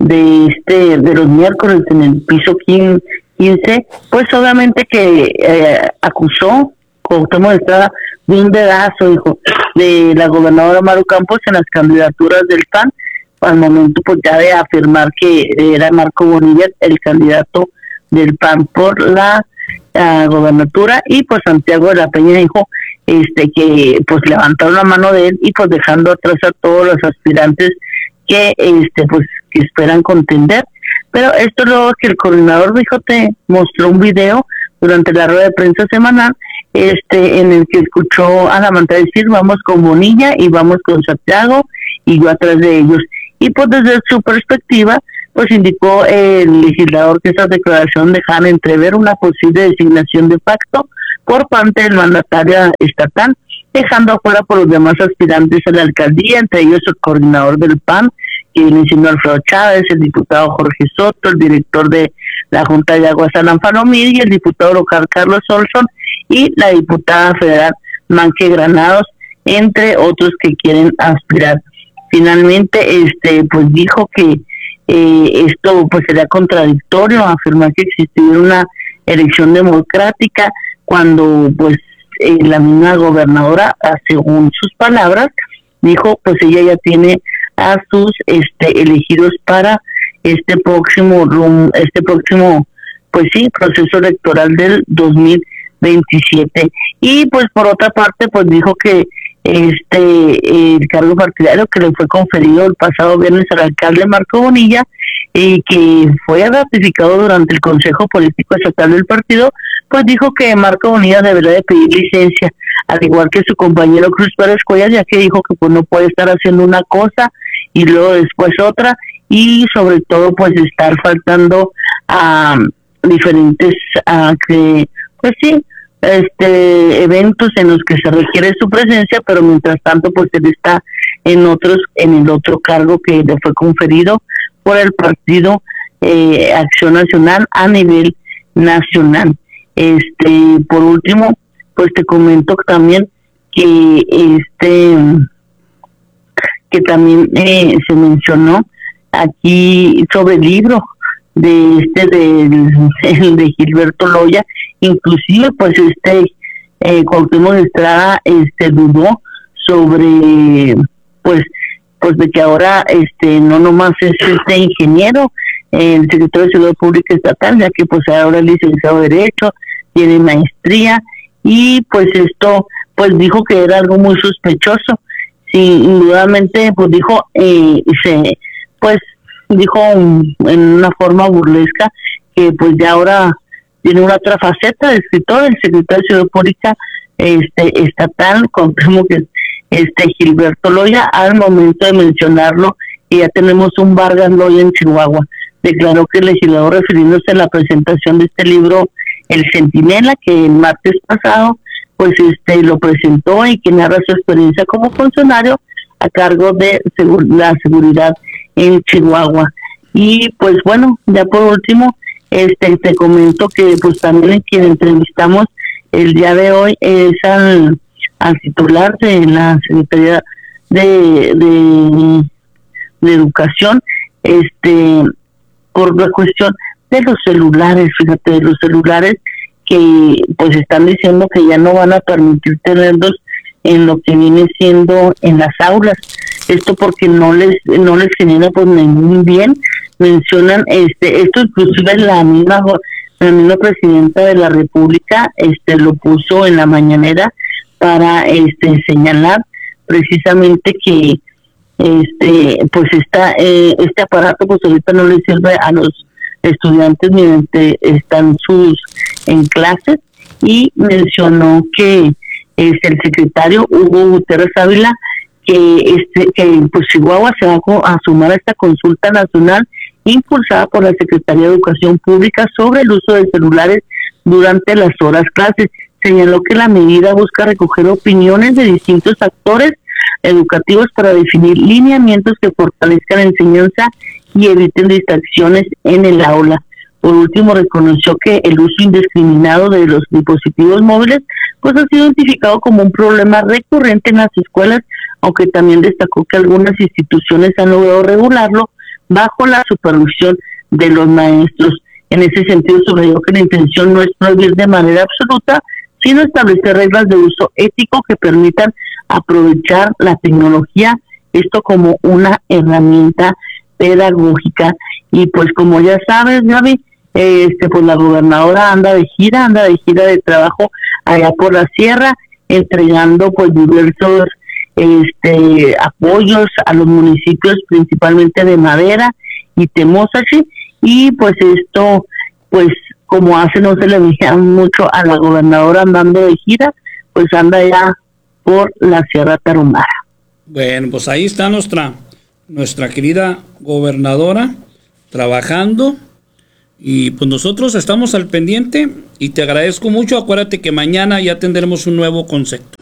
los miércoles en el piso 15, pues obviamente que acusó Cuauhtémoc Estrada de un dedazo, dijo, de la gobernadora Maru Campos en las candidaturas del PAN, al momento pues ya de afirmar que era Marco Bonilla el candidato del PAN por la gobernatura, y pues Santiago de la Peña dijo que pues levantaron la mano de él y pues dejando atrás a todos los aspirantes que pues que esperan contender. Pero esto luego que el coordinador dijo, te mostró un video durante la rueda de prensa semanal en el que escuchó a la manta decir vamos con Bonilla y vamos con Santiago y yo atrás de ellos, y pues desde su perspectiva pues indicó el legislador que esa declaración dejan entrever una posible designación de facto por parte del mandatario estatal, dejando afuera por los demás aspirantes a la alcaldía, entre ellos el coordinador del PAN, que viene siendo Alfredo Chávez, el diputado Jorge Soto, el director de la Junta de Aguas Alan Falomir, y el diputado local Carlos Olson, y la diputada federal Manque Granados, entre otros que quieren aspirar. Finalmente, pues dijo que esto pues sería contradictorio afirmar que existiera una elección democrática cuando pues la misma gobernadora, según sus palabras, dijo pues ella ya tiene a sus elegidos para este próximo pues sí, proceso electoral del 2027. Y pues por otra parte pues dijo que el cargo partidario que le fue conferido el pasado viernes al alcalde Marco Bonilla y que fue ratificado durante el Consejo Político Estatal del partido, pues dijo que Marco Bonilla deberá de pedir licencia, al igual que su compañero Cruz Pérez Cuellar, ya que dijo que pues no puede estar haciendo una cosa y luego después otra, y sobre todo pues estar faltando a diferentes pues sí, eventos en los que se requiere su presencia, pero mientras tanto pues él está en el otro cargo que le fue conferido por el partido Acción Nacional a nivel nacional. Por último, pues te comento también que que también se mencionó aquí sobre el libro de Gilberto Loya, inclusive pues Cuauhtémoc Estrada dudó sobre pues de que ahora no nomás es ingeniero, el secretario de Seguridad Pública Estatal, ya que pues ahora es licenciado de Derecho, tiene maestría, y pues esto pues dijo que era algo muy sospechoso. Indudablemente pues dijo dijo en una forma burlesca que pues ya ahora tiene una otra faceta de escritor, el secretario de Seguridad Pública estatal, confirmo que Gilberto Loya, al momento de mencionarlo, y ya tenemos un Vargas Loya en Chihuahua. Declaró que el legislador, refiriéndose a la presentación de este libro El Centinela, que el martes pasado pues lo presentó y que narra su experiencia como funcionario a cargo de la seguridad en Chihuahua. Y pues bueno, ya por último te comento que pues también quien entrevistamos el día de hoy es al titular de la Secretaría de Educación, por la cuestión de los celulares, fíjate, de los celulares que pues están diciendo que ya no van a permitir tenerlos en lo que viene siendo en las aulas. Esto porque no les genera pues ningún bien. Mencionan esto inclusive la misma presidenta de la República lo puso en la mañanera para señalar precisamente que pues este aparato pues ahorita no le sirve a los estudiantes mientras están en clases, y mencionó que el secretario Hugo Gutiérrez Ávila que pues Chihuahua se va a sumar a esta consulta nacional impulsada por la Secretaría de Educación Pública sobre el uso de celulares durante las horas clases. Señaló que la medida busca recoger opiniones de distintos actores educativos para definir lineamientos que fortalezcan la enseñanza y eviten distracciones en el aula. Por último, reconoció que el uso indiscriminado de los dispositivos móviles pues ha sido identificado como un problema recurrente en las escuelas, aunque también destacó que algunas instituciones han logrado regularlo bajo la supervisión de los maestros. En ese sentido, subrayó que la intención no es prohibir de manera absoluta, sino establecer reglas de uso ético que permitan aprovechar la tecnología esto como una herramienta pedagógica. Y pues como ya sabes, Gaby, pues la gobernadora anda de gira de trabajo allá por la sierra, entregando pues diversos apoyos a los municipios, principalmente de Madera y Temozachi, y pues esto, pues como hace no se le veía mucho a la gobernadora andando de gira, pues anda ya por la Sierra Tarahumara. Bueno, pues ahí está nuestra querida gobernadora trabajando, y pues nosotros estamos al pendiente y te agradezco mucho. Acuérdate que mañana ya tendremos un nuevo concepto.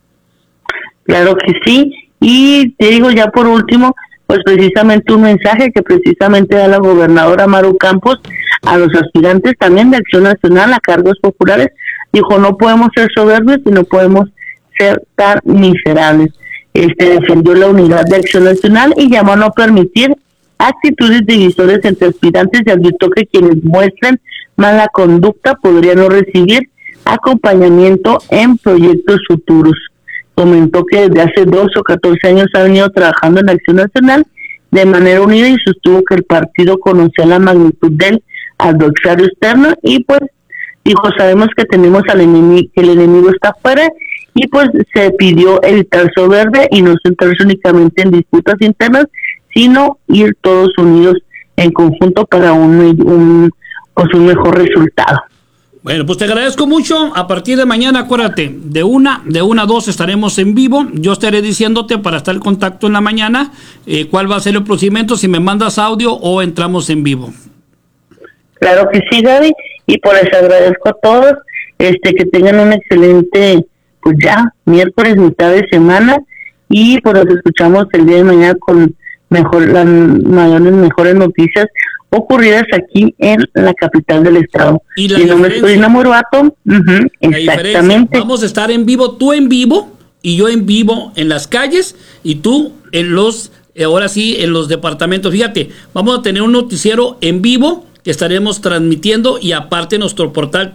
Claro que sí, y te digo ya por último, pues precisamente un mensaje que precisamente da la gobernadora Maru Campos a los aspirantes también de Acción Nacional a cargos populares. Dijo, no podemos ser soberbios y no podemos ser tan miserables. Defendió la unidad de Acción Nacional y llamó a no permitir actitudes divisorias entre aspirantes, y advirtió que quienes muestren mala conducta podrían no recibir acompañamiento en proyectos futuros. Comentó que desde hace 12 o 14 años ha venido trabajando en Acción Nacional de manera unida, y sostuvo que el partido conocía la magnitud del adversario externo, y pues dijo, sabemos que tenemos al enemigo, que el enemigo está afuera, y pues se pidió evitar soberbia y no centrarse únicamente en disputas internas, sino ir todos unidos en conjunto para un mejor resultado. Bueno, pues te agradezco mucho. A partir de mañana, acuérdate, de una a 2 estaremos en vivo. Yo estaré diciéndote para estar en contacto en la mañana cuál va a ser el procedimiento, si me mandas audio o entramos en vivo. Claro que sí, Gaby, y por eso agradezco a todos, que tengan un excelente, pues ya, miércoles, mitad de semana, y pues nos escuchamos el día de mañana con las mejores noticias ocurridas aquí en la capital del estado. Y la Mi nombre es Corina Moruato. Exactamente. Vamos a estar en vivo, tú en vivo y yo en vivo en las calles, y tú en los, ahora sí, en los departamentos. Fíjate, vamos a tener un noticiero en vivo que estaremos transmitiendo, y aparte nuestro portal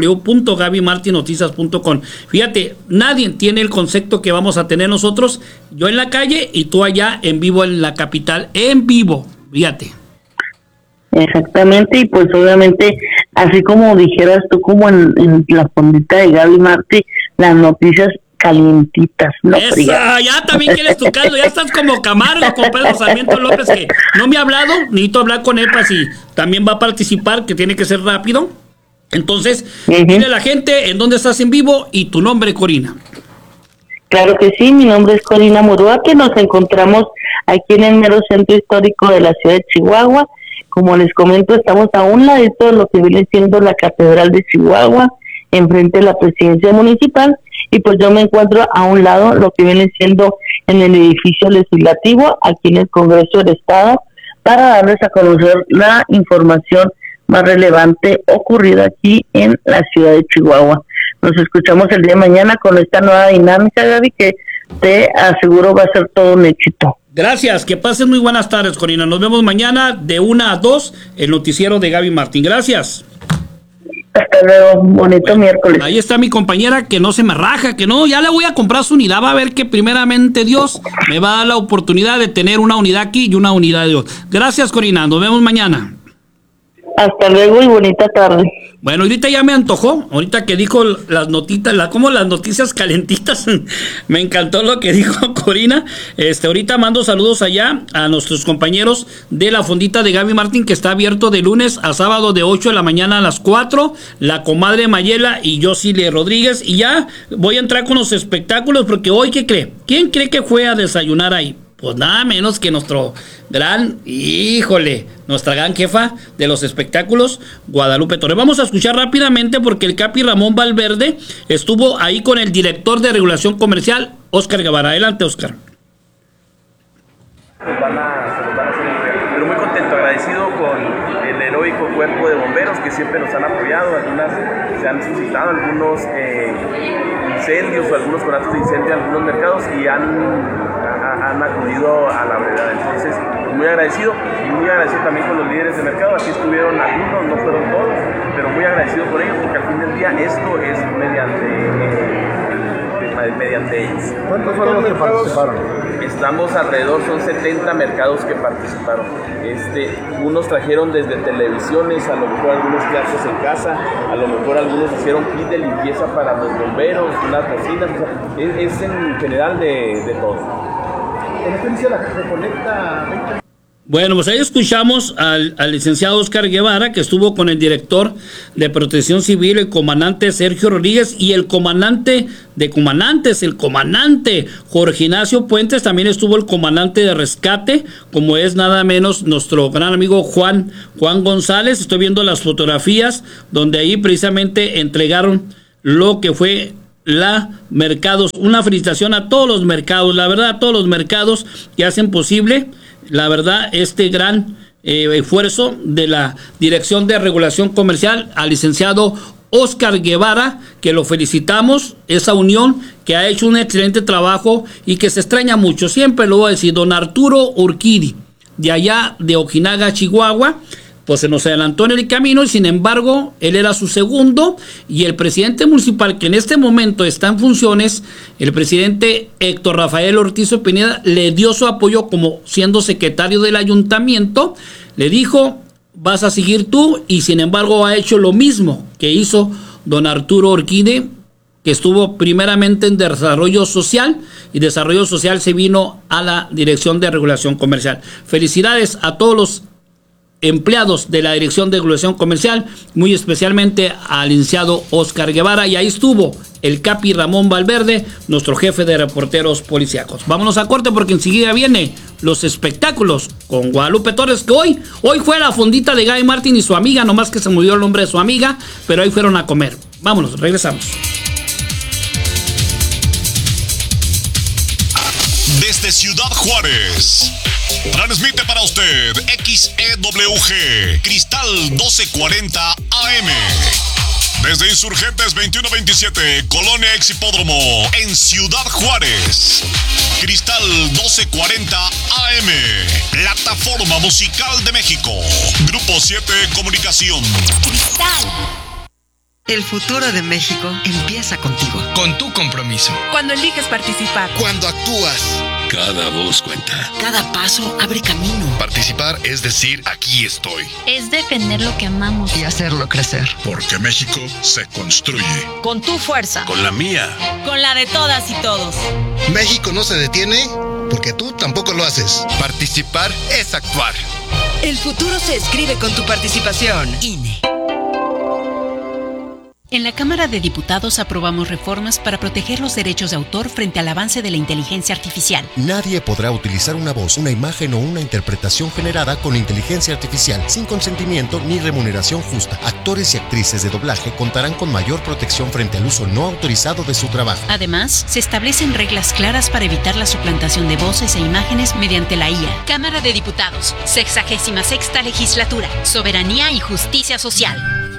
www.gabymartinoticias.com. Fíjate, nadie tiene el concepto que vamos a tener nosotros, yo en la calle y tú allá en vivo en la capital, en vivo, fíjate. Exactamente, y pues obviamente, así como dijeras tú, como en la fondita de Gaby Martí, las noticias calientitas, no frías. Ya también quieres tu caldo, ya estás como Camargo con Pedro Sarmiento López, que no me ha hablado, necesito hablar con él para si también va a participar, que tiene que ser rápido. Entonces, dile a la gente en dónde estás en vivo y tu nombre, Corina. Claro que sí, mi nombre es Corina Murúa, que nos encontramos aquí en el mero centro histórico de la ciudad de Chihuahua. Como les comento, estamos a un ladito de lo que viene siendo la Catedral de Chihuahua, enfrente de la presidencia municipal, y pues yo me encuentro a un lado lo que viene siendo en el edificio legislativo, aquí en el Congreso del Estado, para darles a conocer la información más relevante ocurrida aquí en la ciudad de Chihuahua. Nos escuchamos el día de mañana con esta nueva dinámica, Gaby, que te aseguro va a ser todo un éxito. Gracias, que pasen muy buenas tardes, Corina. Nos vemos mañana de 1 a 2, el noticiero de Gaby Martín. Gracias. Hasta luego, bonito miércoles. Ahí está mi compañera, que no se me raja, que no, ya le voy a comprar su unidad, va a ver que primeramente Dios me va a dar la oportunidad de tener una unidad aquí y una unidad de Dios. Gracias, Corina, nos vemos mañana. Hasta luego y bonita tarde. Bueno, ahorita ya me antojó, ahorita que dijo las notitas, como las noticias calentitas, me encantó lo que dijo Corina. Ahorita mando saludos allá a nuestros compañeros de la fondita de Gaby Martín, que está abierto de lunes a sábado de 8 de la mañana a las 4, la comadre Mayela y Yosile Rodríguez, y ya voy a entrar con los espectáculos, porque hoy, ¿qué cree? ¿Quién cree que fue a desayunar ahí? Pues nada menos que nuestra gran jefa de los espectáculos, Guadalupe Torres. Vamos a escuchar rápidamente, porque el Capi Ramón Valverde estuvo ahí con el director de regulación comercial, Óscar Guevara. Adelante, Óscar. Se los van a hacer, pero muy contento, agradecido con el heroico cuerpo de bomberos que siempre nos han apoyado. Algunas se han suscitado, algunos incendios o algunos conatos de incendio en algunos mercados, y han acudido a la brevedad. Entonces, muy agradecido, y muy agradecido también con los líderes de mercado. Aquí estuvieron algunos, no fueron todos, pero muy agradecido por ellos, porque al fin del día esto es mediante mediante ellos. ¿Cuántos fueron los que participaron? Estamos alrededor, son 70 mercados que participaron. Unos trajeron desde televisiones, a lo mejor algunos teatros en casa, a lo mejor algunos hicieron kit de limpieza para los bomberos, unas cocinas, o sea, es en general de todo. ¿En qué dice la Recolecta 20? Bueno, pues ahí escuchamos al licenciado Oscar Guevara, que estuvo con el director de Protección Civil, el comandante Sergio Rodríguez, y el comandante de comandantes, el comandante Jorge Ignacio Puentes. También estuvo el comandante de rescate, como es nada menos nuestro gran amigo Juan González. Estoy viendo las fotografías donde ahí precisamente entregaron lo que fue la mercados. Una felicitación a todos los mercados, la verdad, a todos los mercados que hacen posible, la verdad, este gran esfuerzo de la Dirección de Regulación Comercial, al licenciado Oscar Guevara, que lo felicitamos, esa unión que ha hecho un excelente trabajo y que se extraña mucho. Siempre lo voy a decir, don Arturo Urquidi, de allá de Ojinaga, Chihuahua, pues se nos adelantó en el camino y sin embargo él era su segundo, y el presidente municipal, que en este momento está en funciones, el presidente Héctor Rafael Ortiz Pineda, le dio su apoyo como siendo secretario del ayuntamiento. Le dijo: vas a seguir tú, y sin embargo ha hecho lo mismo que hizo don Arturo Orquídez, que estuvo primeramente en desarrollo social, y desarrollo social se vino a la Dirección de Regulación Comercial. Felicidades a todos los empleados de la Dirección de Regulación Comercial, muy especialmente al licenciado Oscar Guevara, y ahí estuvo el Capi Ramón Valverde, nuestro jefe de reporteros policíacos. Vámonos a corte porque enseguida viene los espectáculos con Guadalupe Torres, que hoy fue a la fondita de Guy Martin y su amiga, nomás que se murió el nombre de su amiga, pero ahí fueron a comer. Vámonos, regresamos. Desde Ciudad Juárez, transmite para usted XEWG Cristal 1240 AM. Desde Insurgentes 2127, Colonia Exhipódromo, en Ciudad Juárez. Cristal 1240 AM, plataforma musical de México. Grupo 7 Comunicación. Cristal. El futuro de México empieza contigo. Con tu compromiso. Cuando eliges participar. Cuando actúas. Cada voz cuenta. Cada paso abre camino. Participar es decir, aquí estoy. Es defender lo que amamos y hacerlo crecer. Porque México se construye. Con tu fuerza. Con la mía. Con la de todas y todos. México no se detiene porque tú tampoco lo haces. Participar es actuar. El futuro se escribe con tu participación. INE. En la Cámara de Diputados aprobamos reformas para proteger los derechos de autor frente al avance de la inteligencia artificial. Nadie podrá utilizar una voz, una imagen o una interpretación generada con inteligencia artificial sin consentimiento ni remuneración justa. Actores y actrices de doblaje contarán con mayor protección frente al uso no autorizado de su trabajo. Además, se establecen reglas claras para evitar la suplantación de voces e imágenes mediante la IA. Cámara de Diputados, 66ª Legislatura, Soberanía y Justicia Social.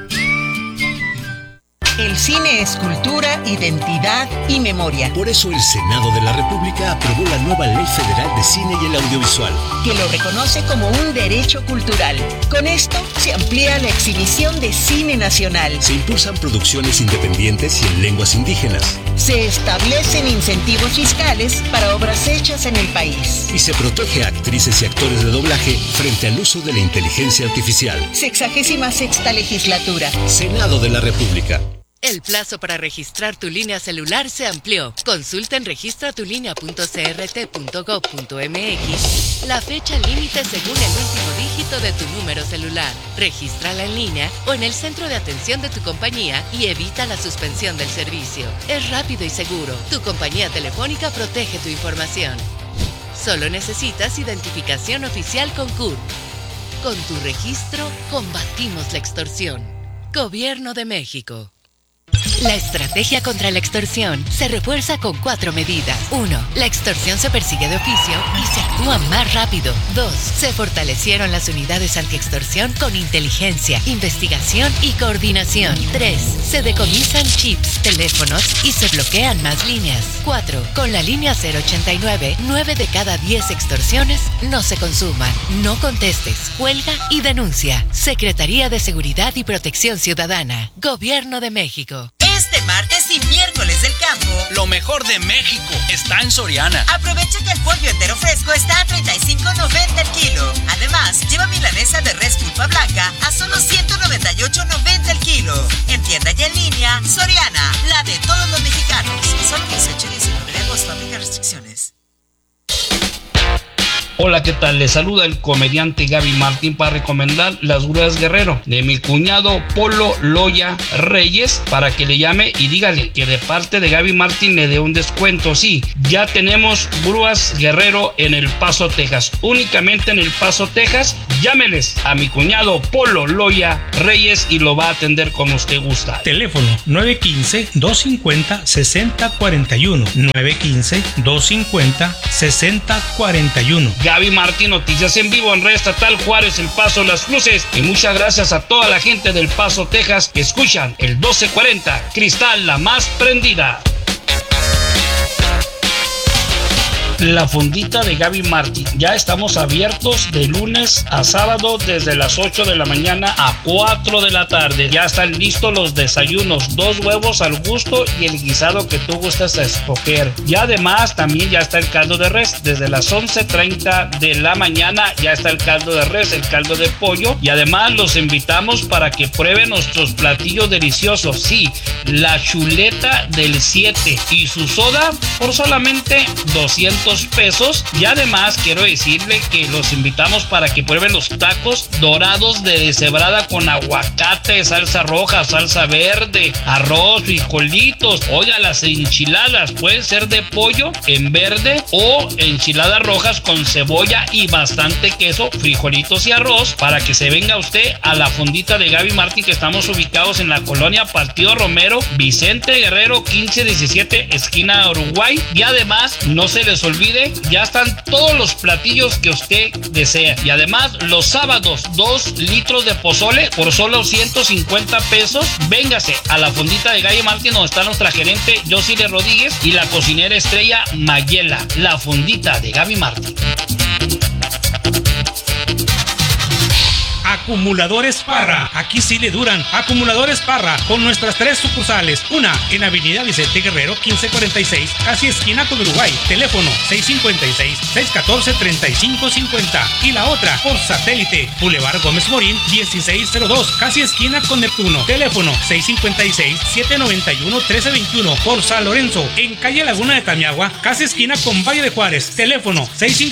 El cine es cultura, identidad y memoria. Por eso el Senado de la República aprobó la nueva Ley Federal de Cine y el Audiovisual, que lo reconoce como un derecho cultural. Con esto se amplía la exhibición de cine nacional. Se impulsan producciones independientes y en lenguas indígenas. Se establecen incentivos fiscales para obras hechas en el país. Y se protege a actrices y actores de doblaje frente al uso de la inteligencia artificial. 66ª Legislatura. Senado de la República. El plazo para registrar tu línea celular se amplió. Consulta en registratulinea.crt.gov.mx la fecha límite según el último dígito de tu número celular. Regístrala en línea o en el centro de atención de tu compañía y evita la suspensión del servicio. Es rápido y seguro. Tu compañía telefónica protege tu información. Solo necesitas identificación oficial con CURP. Con tu registro, combatimos la extorsión. Gobierno de México. La estrategia contra la extorsión se refuerza con 4 medidas. 1. La extorsión se persigue de oficio y se actúa más rápido. 2. Se fortalecieron las unidades antiextorsión con inteligencia, investigación y coordinación. 3. Se decomisan chips, teléfonos y se bloquean más líneas. 4. Con la línea 089, 9 de cada 10 extorsiones no se consuman. No contestes, cuelga y denuncia. Secretaría de Seguridad y Protección Ciudadana. Gobierno de México. Este martes y miércoles del campo, lo mejor de México está en Soriana. Aprovecha que el pollo entero fresco está a $35.90 el kilo. Además, lleva milanesa de res pulpa blanca a solo $198.90 el kilo. En tienda y en línea, Soriana, la de todos los mexicanos. Solo 18 y 19 de agosto, aplica restricciones. Hola, ¿qué tal? Les saluda el comediante Gaby Martín para recomendar Las Grúas Guerrero de mi cuñado Polo Loya Reyes, para que le llame y dígale que de parte de Gaby Martín le dé un descuento. Sí, ya tenemos Grúas Guerrero en El Paso, Texas, únicamente en El Paso, Texas. Llámeles a mi cuñado Polo Loya Reyes y lo va a atender como usted gusta. Teléfono 915-250-6041. 915-250-6041. Gaby Martín, noticias en vivo en Red Estatal Juárez, El Paso, Las Cruces. Y muchas gracias a toda la gente del Paso, Texas, que escuchan el 1240, Cristal, la más prendida. La Fondita de Gaby Martín. Ya estamos abiertos de lunes a sábado desde las 8 de la mañana a 4 de la tarde. Ya están listos los desayunos, 2 huevos al gusto y el guisado que tú gustas a escoger. Y además también ya está el caldo de res. Desde las 11:30 de la mañana ya está el caldo de res, el caldo de pollo. Y además los invitamos para que prueben nuestros platillos deliciosos. Sí, la chuleta del 7 y su soda por solamente 200 pesos. Y además quiero decirle que los invitamos para que prueben los tacos dorados de deshebrada con aguacate, salsa roja, salsa verde, arroz, frijolitos. Oiga, las enchiladas pueden ser de pollo en verde o enchiladas rojas con cebolla y bastante queso, frijolitos y arroz, para que se venga usted a la Fondita de Gaby Martín, que estamos ubicados en la colonia Partido Romero, Vicente Guerrero 1517, esquina Uruguay. Y además no se les olvide, ya están todos los platillos que usted desea. Y además los sábados 2 litros de pozole por solo 150 pesos. Véngase a la Fondita de Gaby Martín, donde está nuestra gerente Yosile Rodríguez y la cocinera estrella Mayela. La Fondita de Gaby Martín. Acumuladores Parra, aquí sí le duran. Acumuladores Parra, con nuestras 3 sucursales. Una en Avenida Vicente Guerrero 1546, casi esquina con Uruguay. Teléfono 656-614-3550. Y la otra por satélite, Boulevard Gómez Morín 1602, casi esquina con Neptuno. Teléfono 656-791-1321. Por San Lorenzo, en calle Laguna de Tamiagua, casi esquina con Valle de Juárez. Teléfono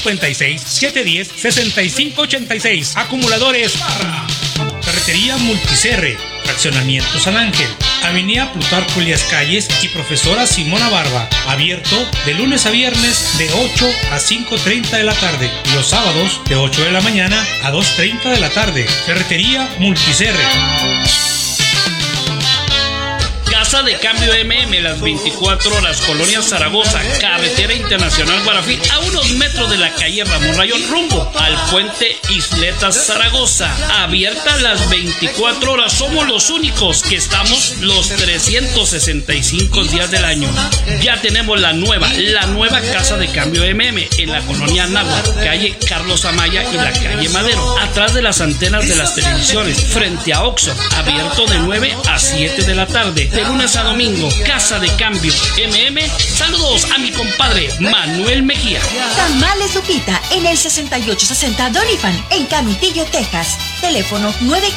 656-710-6586. Acumuladores Parra. Carretería Multiserre, Fraccionamiento San Ángel, Avenida Plutarco Elías Calles y Profesora Simona Barba. Abierto de lunes a viernes de 8 a 5:30 de la tarde. Y los sábados de 8 de la mañana a 2:30 de la tarde. Carretería Multiserre. Casa de Cambio MM, las 24 horas, Colonia Zaragoza, Carretera Internacional Guarafil, a unos metros de la calle Ramón Rayón, rumbo al puente Isletas Zaragoza. Abierta las 24 horas, somos los únicos que estamos los 365 días del año. Ya tenemos la nueva Casa de Cambio MM en la Colonia Anáhuac, calle Carlos Amaya y la calle Madero, atrás de las antenas de las televisiones, frente a Oxxo, abierto de 9 a 7 de la tarde. De lunes a domingo, Casa de Cambio MM. Saludos a mi compadre Manuel Mejía. Tamales Lupita en el 6860 Doniphan en Canutillo, Texas. Teléfono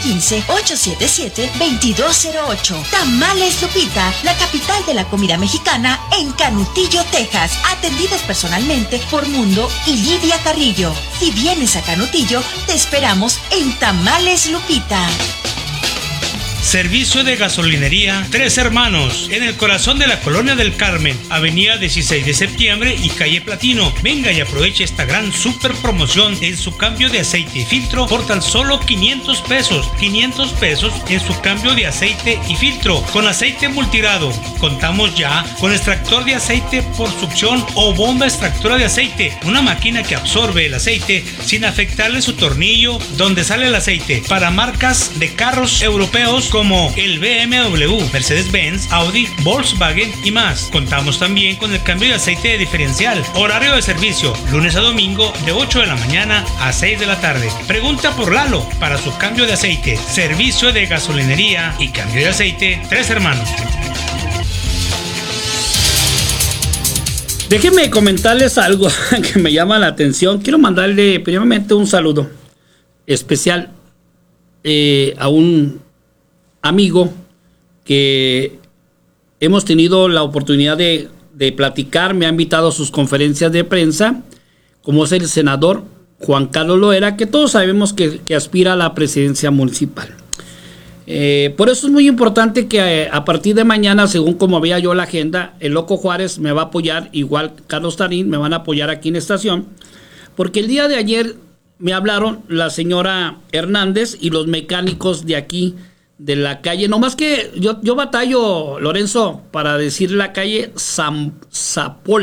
915-877-2208. Tamales Lupita, la capital de la comida mexicana en Canutillo, Texas. Atendidos personalmente por Mundo y Lidia Carrillo. Si vienes a Canutillo, te esperamos en Tamales Lupita. Servicio de gasolinería Tres Hermanos, en el corazón de la Colonia del Carmen, Avenida 16 de Septiembre y calle Platino. Venga y aproveche esta gran super promoción en su cambio de aceite y filtro por tan solo 500 pesos. 500 pesos en su cambio de aceite y filtro con aceite multirado. Contamos ya con extractor de aceite por succión o bomba extractora de aceite, una máquina que absorbe el aceite sin afectarle su tornillo donde sale el aceite, para marcas de carros europeos como el BMW, Mercedes-Benz, Audi, Volkswagen y más. Contamos también con el cambio de aceite de diferencial. Horario de servicio, lunes a domingo de 8 de la mañana a 6 de la tarde. Pregunta por Lalo para su cambio de aceite. Servicio de gasolinería y cambio de aceite Tres Hermanos. Déjenme comentarles algo que me llama la atención. Quiero mandarle primeramente un saludo especial a un amigo que hemos tenido la oportunidad de platicar. Me ha invitado a sus conferencias de prensa, como es el senador Juan Carlos Loera, que todos sabemos que aspira a la presidencia municipal. Por eso es muy importante que a partir de mañana, según como veía yo la agenda, el Loco Juárez me va a apoyar, igual Carlos Tarín me van a apoyar aquí en estación, porque el día de ayer me hablaron la señora Hernández y los mecánicos de aquí, de la calle, nomás que yo batallo, Lorenzo, para decir la calle Zapol.